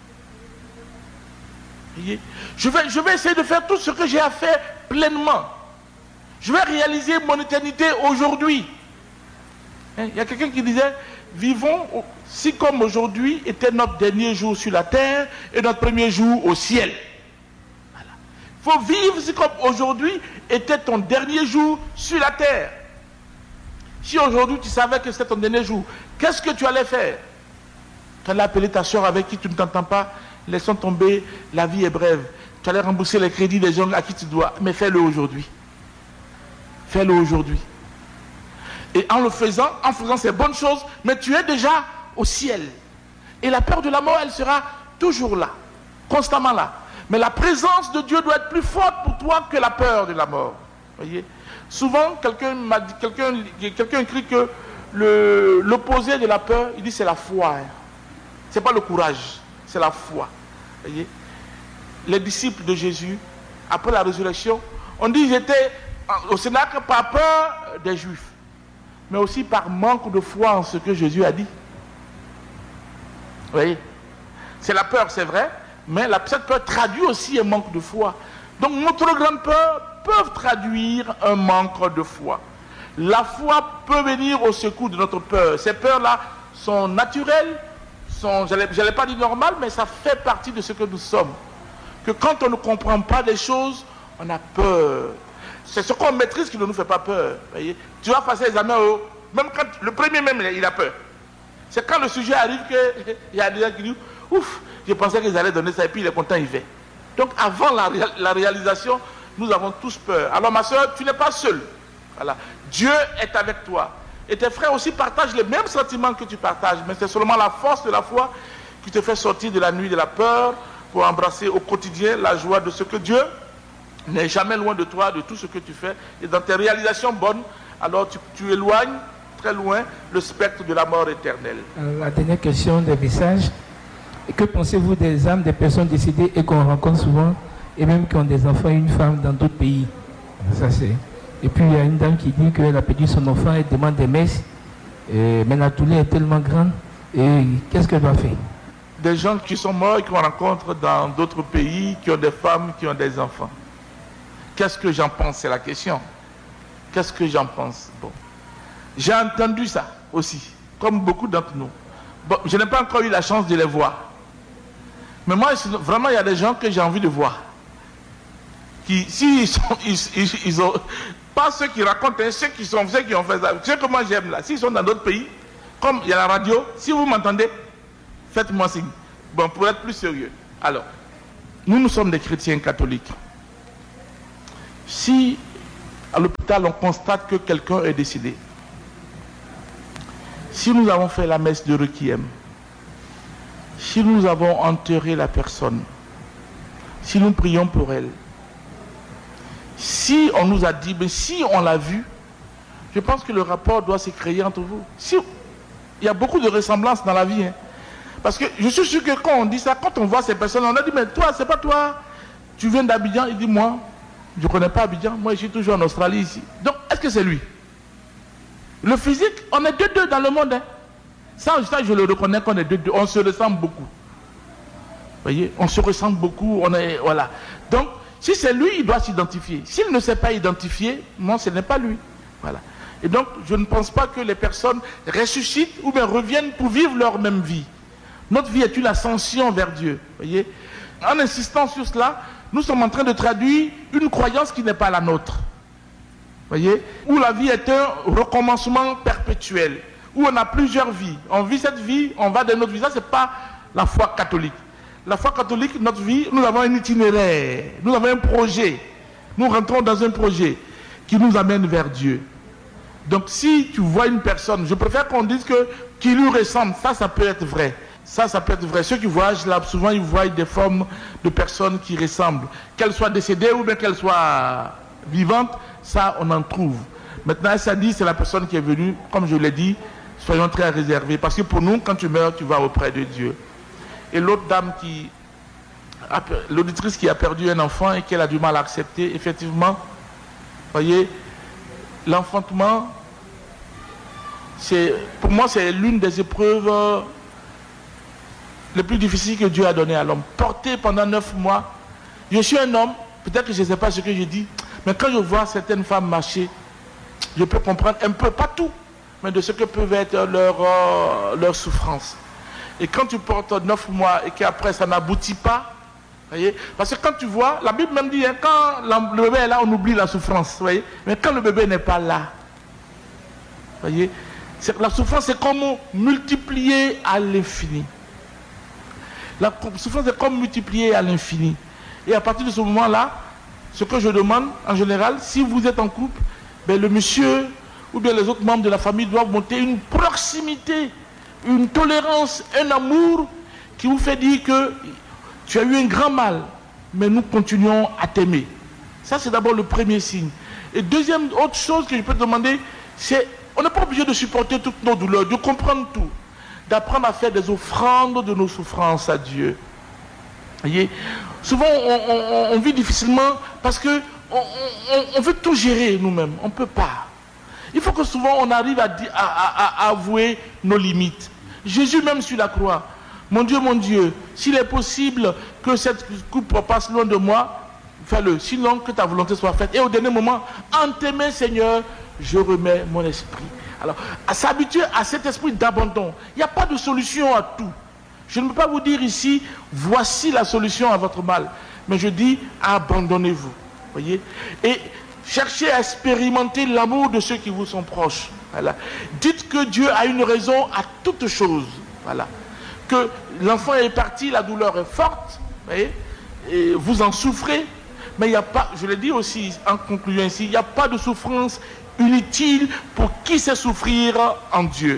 Je vais, je vais essayer de faire tout ce que j'ai à faire pleinement. Je vais réaliser mon éternité aujourd'hui. Il y a quelqu'un qui disait, vivons si comme aujourd'hui était notre dernier jour sur la terre et notre premier jour au ciel. Il faut vivre si comme aujourd'hui était ton dernier jour sur la terre. Si aujourd'hui tu savais que c'était ton dernier jour, qu'est-ce que tu allais faire? Tu allais appeler ta soeur avec qui tu ne t'entends pas, laissons tomber, la vie est brève. Tu allais rembourser les crédits des gens à qui tu dois, mais fais-le aujourd'hui. Fais-le aujourd'hui. Et en le faisant, en faisant ces bonnes choses, mais tu es déjà au ciel. Et la peur de la mort, elle sera toujours là, constamment là. Mais la présence de Dieu doit être plus forte pour toi que la peur de la mort. Voyez? Souvent, quelqu'un m'a dit, quelqu'un, quelqu'un écrit que le, l'opposé de la peur, il dit c'est la foi. Hein. C'est pas le courage, c'est la foi. Voyez? Les disciples de Jésus, après la résurrection, on dit qu'ils étaient au Cénacle par peur des Juifs, mais aussi par manque de foi en ce que Jésus a dit. Vous voyez? C'est la peur, c'est vrai, mais la, cette peur traduit aussi un manque de foi. Donc notre grande peur peut traduire un manque de foi. La foi peut venir au secours de notre peur. Ces peurs-là sont naturelles, sont, je n'allais pas dire normales, mais ça fait partie de ce que nous sommes. Que quand on ne comprend pas des choses, on a peur. C'est ce qu'on maîtrise qui ne nous fait pas peur. Voyez? Tu vas passer l'examen, au, même quand le premier même, il a peur. C'est quand le sujet arrive qu'il y a des gens qui disent, ouf, je pensais qu'ils allaient donner ça et puis il est content, il fait. Donc avant la, la réalisation, nous avons tous peur. Alors ma soeur, tu n'es pas seule. Voilà. Dieu est avec toi. Et tes frères aussi partagent les mêmes sentiments que tu partages, mais c'est seulement la force de la foi qui te fait sortir de la nuit de la peur pour embrasser au quotidien la joie de ce que Dieu n'est jamais loin de toi, de tout ce que tu fais. Et dans tes réalisations bonnes, alors tu, tu éloignes très loin le spectre de la mort éternelle. La dernière question des messages. Que pensez-vous des âmes des personnes décédées et qu'on rencontre souvent, et même qui ont des enfants et une femme dans d'autres pays? Ça c'est. Et puis il y a une dame qui dit qu'elle a perdu son enfant, elle demande des messes, et, mais la douleur est tellement grande. Et qu'est-ce qu'elle doit faire? Des gens qui sont morts et qu'on rencontre dans d'autres pays, qui ont des femmes, qui ont des enfants. Qu'est-ce que j'en pense? C'est la question. Qu'est-ce que j'en pense? Bon. J'ai entendu ça aussi, comme beaucoup d'entre nous. Bon, je n'ai pas encore eu la chance de les voir. Mais moi, vraiment, il y a des gens que j'ai envie de voir. Qui, si ils, sont, ils, ils, ils ont, Pas ceux qui racontent, hein, ceux qui sont ceux qui ont fait ça. Ceux que moi j'aime là, s'ils sont dans d'autres pays, comme il y a la radio, si vous m'entendez, faites-moi signe. Bon, pour être plus sérieux. Alors, nous, nous sommes des chrétiens catholiques. Si à l'hôpital on constate que quelqu'un est décédé, si nous avons fait la messe de requiem, si nous avons enterré la personne, si nous prions pour elle, si on nous a dit, mais si on l'a vu, je pense que le rapport doit se créer entre vous. Si, il y a beaucoup de ressemblances dans la vie. Hein. Parce que je suis sûr que quand on dit ça, quand on voit ces personnes, on a dit, mais toi, c'est pas toi. Tu viens d'Abidjan. Il dit, moi, je ne connais pas Abidjan. Moi, je suis toujours en Australie ici. Donc, est-ce que c'est lui? Le physique, on est deux deux dans le monde. Hein. Ça, ça, je le reconnais qu'on est deux deux. On se ressemble beaucoup. Vous voyez, on se ressemble beaucoup. On est, voilà. Donc, si c'est lui, il doit s'identifier. S'il ne s'est pas identifié, moi, ce n'est pas lui. Voilà. Et donc, je ne pense pas que les personnes ressuscitent ou bien reviennent pour vivre leur même vie. Notre vie est une ascension vers Dieu. Voyez. En insistant sur cela, nous sommes en train de traduire une croyance qui n'est pas la nôtre. Voyez, où la vie est un recommencement perpétuel, où on a plusieurs vies. On vit cette vie, on va de notre vie. Ça, ce n'est pas la foi catholique. La foi catholique, notre vie, nous avons un itinéraire, nous avons un projet. Nous rentrons dans un projet qui nous amène vers Dieu. Donc, si tu vois une personne, je préfère qu'on dise que qui lui ressemble, ça, ça peut être vrai. Ça, ça peut être vrai. Ceux qui voyagent là, souvent, ils voient des formes de personnes qui ressemblent. Qu'elles soient décédées ou bien qu'elles soient vivantes, ça, on en trouve. Maintenant, ça dit, c'est la personne qui est venue, comme je l'ai dit, soyons très réservés. Parce que pour nous, quand tu meurs, tu vas auprès de Dieu. Et l'autre dame qui, l'auditrice qui a perdu un enfant et qu'elle a du mal à accepter, effectivement, voyez, l'enfantement, c'est, pour moi, c'est l'une des épreuves les plus difficiles que Dieu a donné à l'homme. Porté pendant neuf mois, je suis un homme, peut-être que je ne sais pas ce que je dis, mais quand je vois certaines femmes marcher, je peux comprendre un peu, pas tout, mais de ce que peuvent être leurs euh, leur souffrances. Et quand tu portes neuf mois et qu'après ça n'aboutit pas, voyez, parce que quand tu vois, la Bible même dit, hein, quand le bébé est là, on oublie la souffrance, voyez, mais quand le bébé n'est pas là, voyez, la souffrance est comme multipliée à l'infini. La souffrance est comme multipliée à l'infini. Et à partir de ce moment-là, ce que je demande, en général, si vous êtes en couple, ben le monsieur ou bien les autres membres de la famille doivent monter une proximité, une tolérance, un amour qui vous fait dire que tu as eu un grand mal, mais nous continuons à t'aimer. Ça, c'est d'abord le premier signe. Et deuxième, autre chose que je peux te demander, c'est, on n'est pas obligé de supporter toutes nos douleurs, de comprendre tout, d'apprendre à faire des offrandes de nos souffrances à Dieu. Voyez, souvent, on, on, on vit difficilement parce que on, on, on veut tout gérer nous-mêmes. On ne peut pas. Il faut que souvent, on arrive à, à, à, à avouer nos limites. Jésus, même sur la croix, mon Dieu, mon Dieu, s'il est possible que cette coupe passe loin de moi, fais-le. Sinon, que ta volonté soit faite. Et au dernier moment, en tes mains, Seigneur, je remets mon esprit. Alors, à s'habituer à cet esprit d'abandon. Il n'y a pas de solution à tout. Je ne peux pas vous dire ici, voici la solution à votre mal. Mais je dis, abandonnez-vous. Voyez? Et cherchez à expérimenter l'amour de ceux qui vous sont proches. Voilà. Dites que Dieu a une raison à toute chose. Voilà. Que l'enfant est parti, la douleur est forte. Voyez? Et vous en souffrez. Mais il n'y a pas, je l'ai dit aussi en concluant ici, il n'y a pas de souffrance inutile pour qui sait souffrir en Dieu.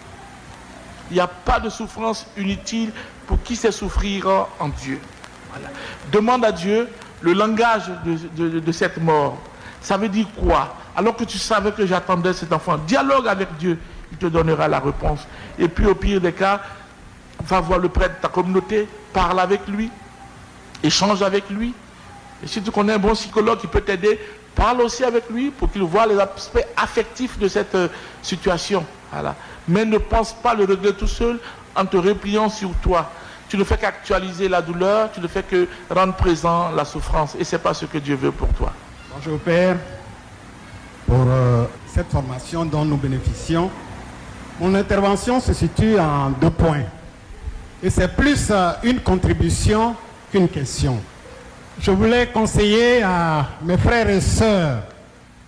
Il n'y a pas de souffrance inutile pour qui sait souffrir en Dieu. Voilà. Demande à Dieu le langage de, de, de cette mort. Ça veut dire quoi? Alors que tu savais que j'attendais cet enfant, dialogue avec Dieu, il te donnera la réponse. Et puis au pire des cas, va voir le prêtre de ta communauté, parle avec lui, échange avec lui. Et si tu connais un bon psychologue qui peut t'aider, parle aussi avec lui pour qu'il voit les aspects affectifs de cette euh, situation. Voilà. Mais ne pense pas le régler tout seul en te repliant sur toi. Tu ne fais qu'actualiser la douleur, tu ne fais que rendre présent la souffrance. Et ce n'est pas ce que Dieu veut pour toi. Bonjour Père, pour euh, cette formation dont nous bénéficions. Mon intervention se situe en deux points. Et c'est plus euh, une contribution qu'une question. Je voulais conseiller à mes frères et sœurs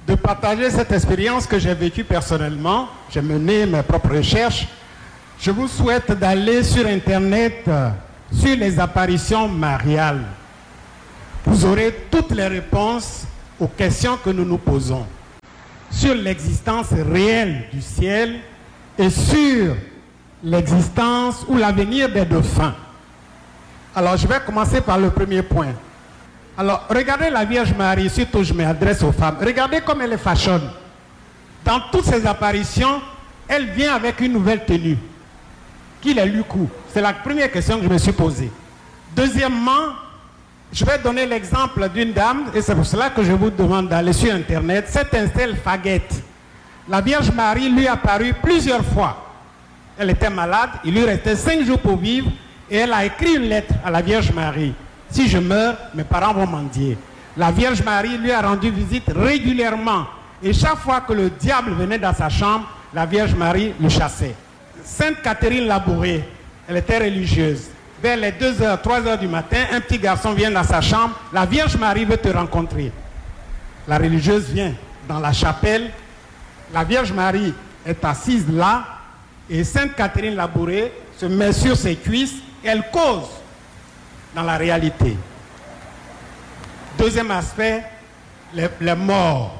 de partager cette expérience que j'ai vécue personnellement. J'ai mené mes propres recherches. Je vous souhaite d'aller sur Internet, euh, sur les apparitions mariales. Vous aurez toutes les réponses aux questions que nous nous posons sur l'existence réelle du ciel et sur l'existence ou l'avenir des dauphins. Alors, je vais commencer par le premier point. Alors, regardez la Vierge Marie, surtout je m'adresse aux femmes. Regardez comme elle est fachonne. Dans toutes ses apparitions, elle vient avec une nouvelle tenue. Qui les lui coud? C'est la première question que je me suis posée. Deuxièmement, je vais donner l'exemple d'une dame, et c'est pour cela que je vous demande d'aller sur Internet. C'est Estelle Faguette. La Vierge Marie lui est apparue plusieurs fois. Elle était malade, il lui restait cinq jours pour vivre, et elle a écrit une lettre à la Vierge Marie. Si je meurs, mes parents vont mendier. La Vierge Marie lui a rendu visite régulièrement. Et chaque fois que le diable venait dans sa chambre, la Vierge Marie le chassait. Sainte Catherine Labouré, elle était religieuse. Vers les deux heures, trois heures du matin, un petit garçon vient dans sa chambre. La Vierge Marie veut te rencontrer. La religieuse vient dans la chapelle. La Vierge Marie est assise là. Et Sainte Catherine Labouré se met sur ses cuisses. Et elle cause dans la réalité. Deuxième aspect, les, les morts.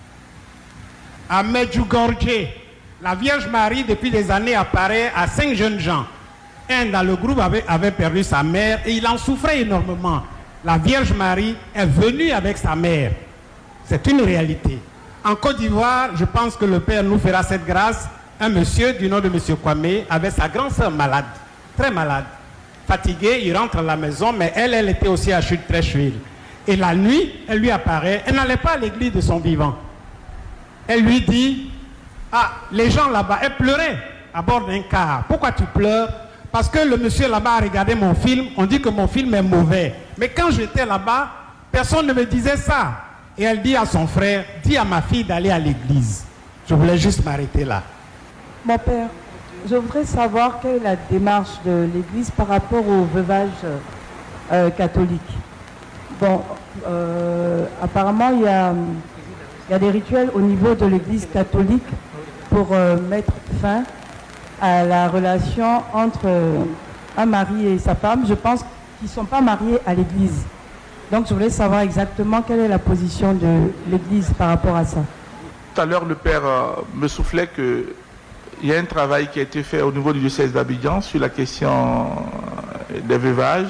À Medjugorje, la Vierge Marie, depuis des années, apparaît à cinq jeunes gens. Un dans le groupe avait, avait perdu sa mère et il en souffrait énormément. La Vierge Marie est venue avec sa mère. C'est une réalité. En Côte d'Ivoire, je pense que le Père nous fera cette grâce. Un monsieur du nom de monsieur Kwame avait sa grand-sœur malade, très malade. Fatiguée, il rentre à la maison, mais elle, elle était aussi à chute très chouille. Et la nuit, elle lui apparaît, elle n'allait pas à l'église de son vivant. Elle lui dit, ah, les gens là-bas, elle pleurait à bord d'un car. Pourquoi tu pleures? Parce que le monsieur là-bas a regardé mon film, on dit que mon film est mauvais. Mais quand j'étais là-bas, personne ne me disait ça. Et elle dit à son frère, dis à ma fille d'aller à l'église. Je voulais juste m'arrêter là. Mon père, je voudrais savoir quelle est la démarche de l'Église par rapport au veuvage euh, catholique. Bon, euh, apparemment, il y a, il y a des rituels au niveau de l'Église catholique pour euh, mettre fin à la relation entre euh, un mari et sa femme. Je pense qu'ils ne sont pas mariés à l'Église. Donc, je voulais savoir exactement quelle est la position de l'Église par rapport à ça. Tout à l'heure, le Père euh, me soufflait que il y a un travail qui a été fait au niveau du diocèse d'Abidjan sur la question des veuvages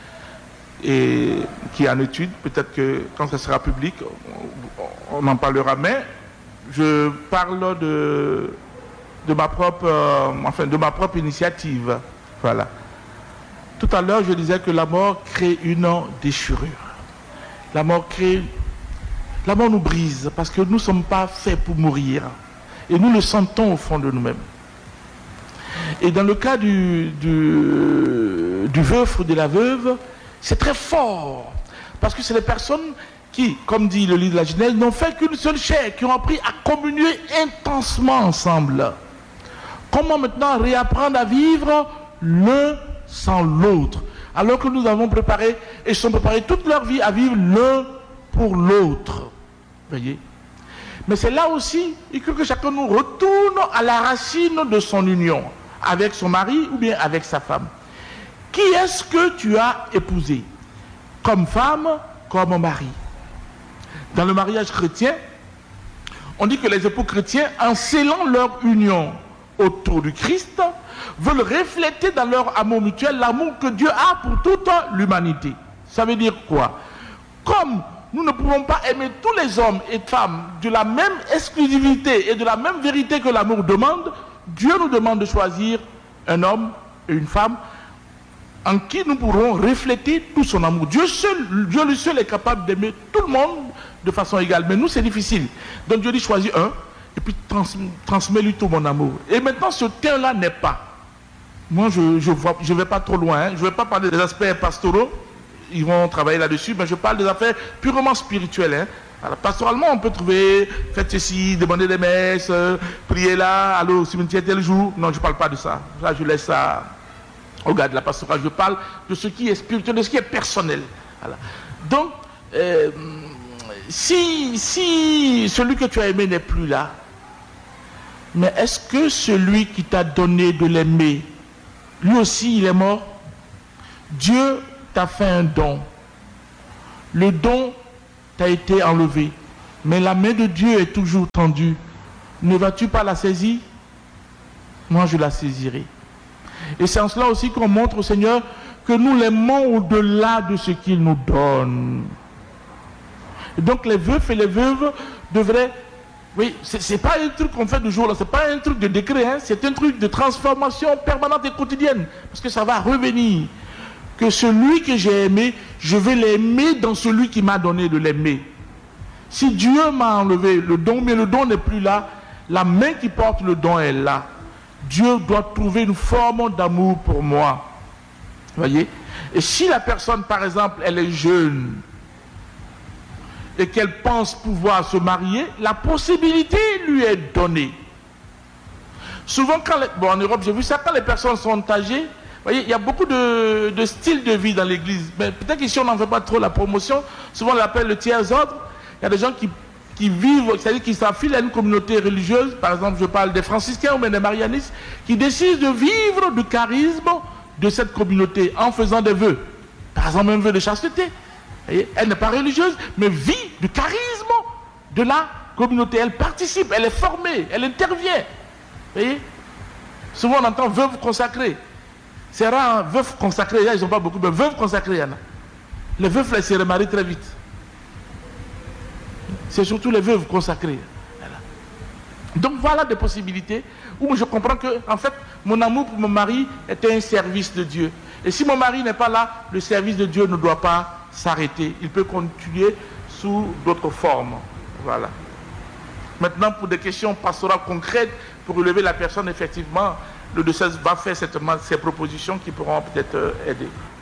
et qui est en étude. Peut-être que quand ça sera public, on en parlera. Mais je parle de, de, ma, propre, euh, enfin, de ma propre initiative. Voilà. Tout à l'heure, je disais que la mort crée une déchirure. La mort crée... La mort nous brise parce que nous ne sommes pas faits pour mourir. Et nous le sentons au fond de nous-mêmes. Et dans le cas du, du, du veuf ou de la veuve, c'est très fort. Parce que c'est des personnes qui, comme dit le livre de la Genèse, n'ont fait qu'une seule chair, qui ont appris à communier intensement ensemble. Comment maintenant réapprendre à vivre l'un sans l'autre? Alors que nous avons préparé, et sont préparés toute leur vie à vivre l'un pour l'autre. Voyez? Mais c'est là aussi, il faut que chacun nous retourne à la racine de son union, avec son mari ou bien avec sa femme. Qui est-ce que tu as épousé? Comme femme, comme mari. Dans le mariage chrétien, on dit que les époux chrétiens, en scellant leur union autour du Christ, veulent refléter dans leur amour mutuel l'amour que Dieu a pour toute l'humanité. Ça veut dire quoi? Comme nous ne pouvons pas aimer tous les hommes et femmes de la même exclusivité et de la même vérité que l'amour demande, Dieu nous demande de choisir un homme et une femme en qui nous pourrons refléter tout son amour. Dieu seul, Dieu lui seul est capable d'aimer tout le monde de façon égale. Mais nous, c'est difficile. Donc Dieu dit, choisis un et puis trans, transmets-lui tout mon amour. Et maintenant, ce terrain-là n'est pas. Moi, je ne je je vais pas trop loin. Hein. Je ne vais pas parler des aspects pastoraux. Ils vont travailler là-dessus, mais je parle des affaires purement spirituelles. Hein. Alors, pastoralement, on peut trouver, faites ceci, demander des messes, euh, prier là, aller au cimetière tel jour. Non, je ne parle pas de ça. Là, je laisse ça au gars de la pastorale. Je parle de ce qui est spirituel, de ce qui est personnel. Voilà. Donc, euh, si, si celui que tu as aimé n'est plus là, mais est-ce que celui qui t'a donné de l'aimer, lui aussi il est mort? Dieu t'a fait un don. Le don t'a été enlevé, mais la main de Dieu est toujours tendue. Ne vas-tu pas la saisir? Moi je la saisirai. Et c'est en cela aussi qu'on montre au Seigneur que nous l'aimons au-delà de ce qu'il nous donne. Et donc les veufs et les veuves devraient... Oui, c'est pas un truc qu'on fait du jour là, c'est pas un truc de décret, hein, c'est un truc de transformation permanente et quotidienne. Parce que ça va revenir. Que celui que j'ai aimé, je vais l'aimer dans celui qui m'a donné de l'aimer. Si Dieu m'a enlevé le don, mais le don n'est plus là, la main qui porte le don est là. Dieu doit trouver une forme d'amour pour moi. Voyez? Et si la personne, par exemple, elle est jeune et qu'elle pense pouvoir se marier, la possibilité lui est donnée. Souvent, quand les, bon, en Europe, j'ai vu ça, quand les personnes sont âgées, voyez, il y a beaucoup de, de styles de vie dans l'église. Mais peut-être qu'ici, on n'en fait pas trop la promotion. Souvent, on l'appelle le tiers-ordre. Il y a des gens qui, qui vivent, c'est-à-dire qui s'affilent à une communauté religieuse. Par exemple, je parle des franciscains ou même des marianistes, qui décident de vivre du charisme de cette communauté en faisant des vœux. Par exemple, un vœu de chasteté. Elle n'est pas religieuse, mais vit du charisme de la communauté. Elle participe, elle est formée, elle intervient. Vous voyez? Souvent on entend veuve consacrée. C'est rare, hein? Veuve consacrée, ils n'ont pas beaucoup, mais veuve consacrée, il y en a. Les veuves, elles se remarient très vite. C'est surtout les veuves consacrées. Voilà. Donc voilà des possibilités où je comprends que, en fait, mon amour pour mon mari était un service de Dieu. Et si mon mari n'est pas là, le service de Dieu ne doit pas s'arrêter. Il peut continuer sous d'autres formes. Voilà. Maintenant, pour des questions pastorales concrètes, pour relever la personne, effectivement, le diocèse va faire certainement ces propositions qui pourront peut-être aider.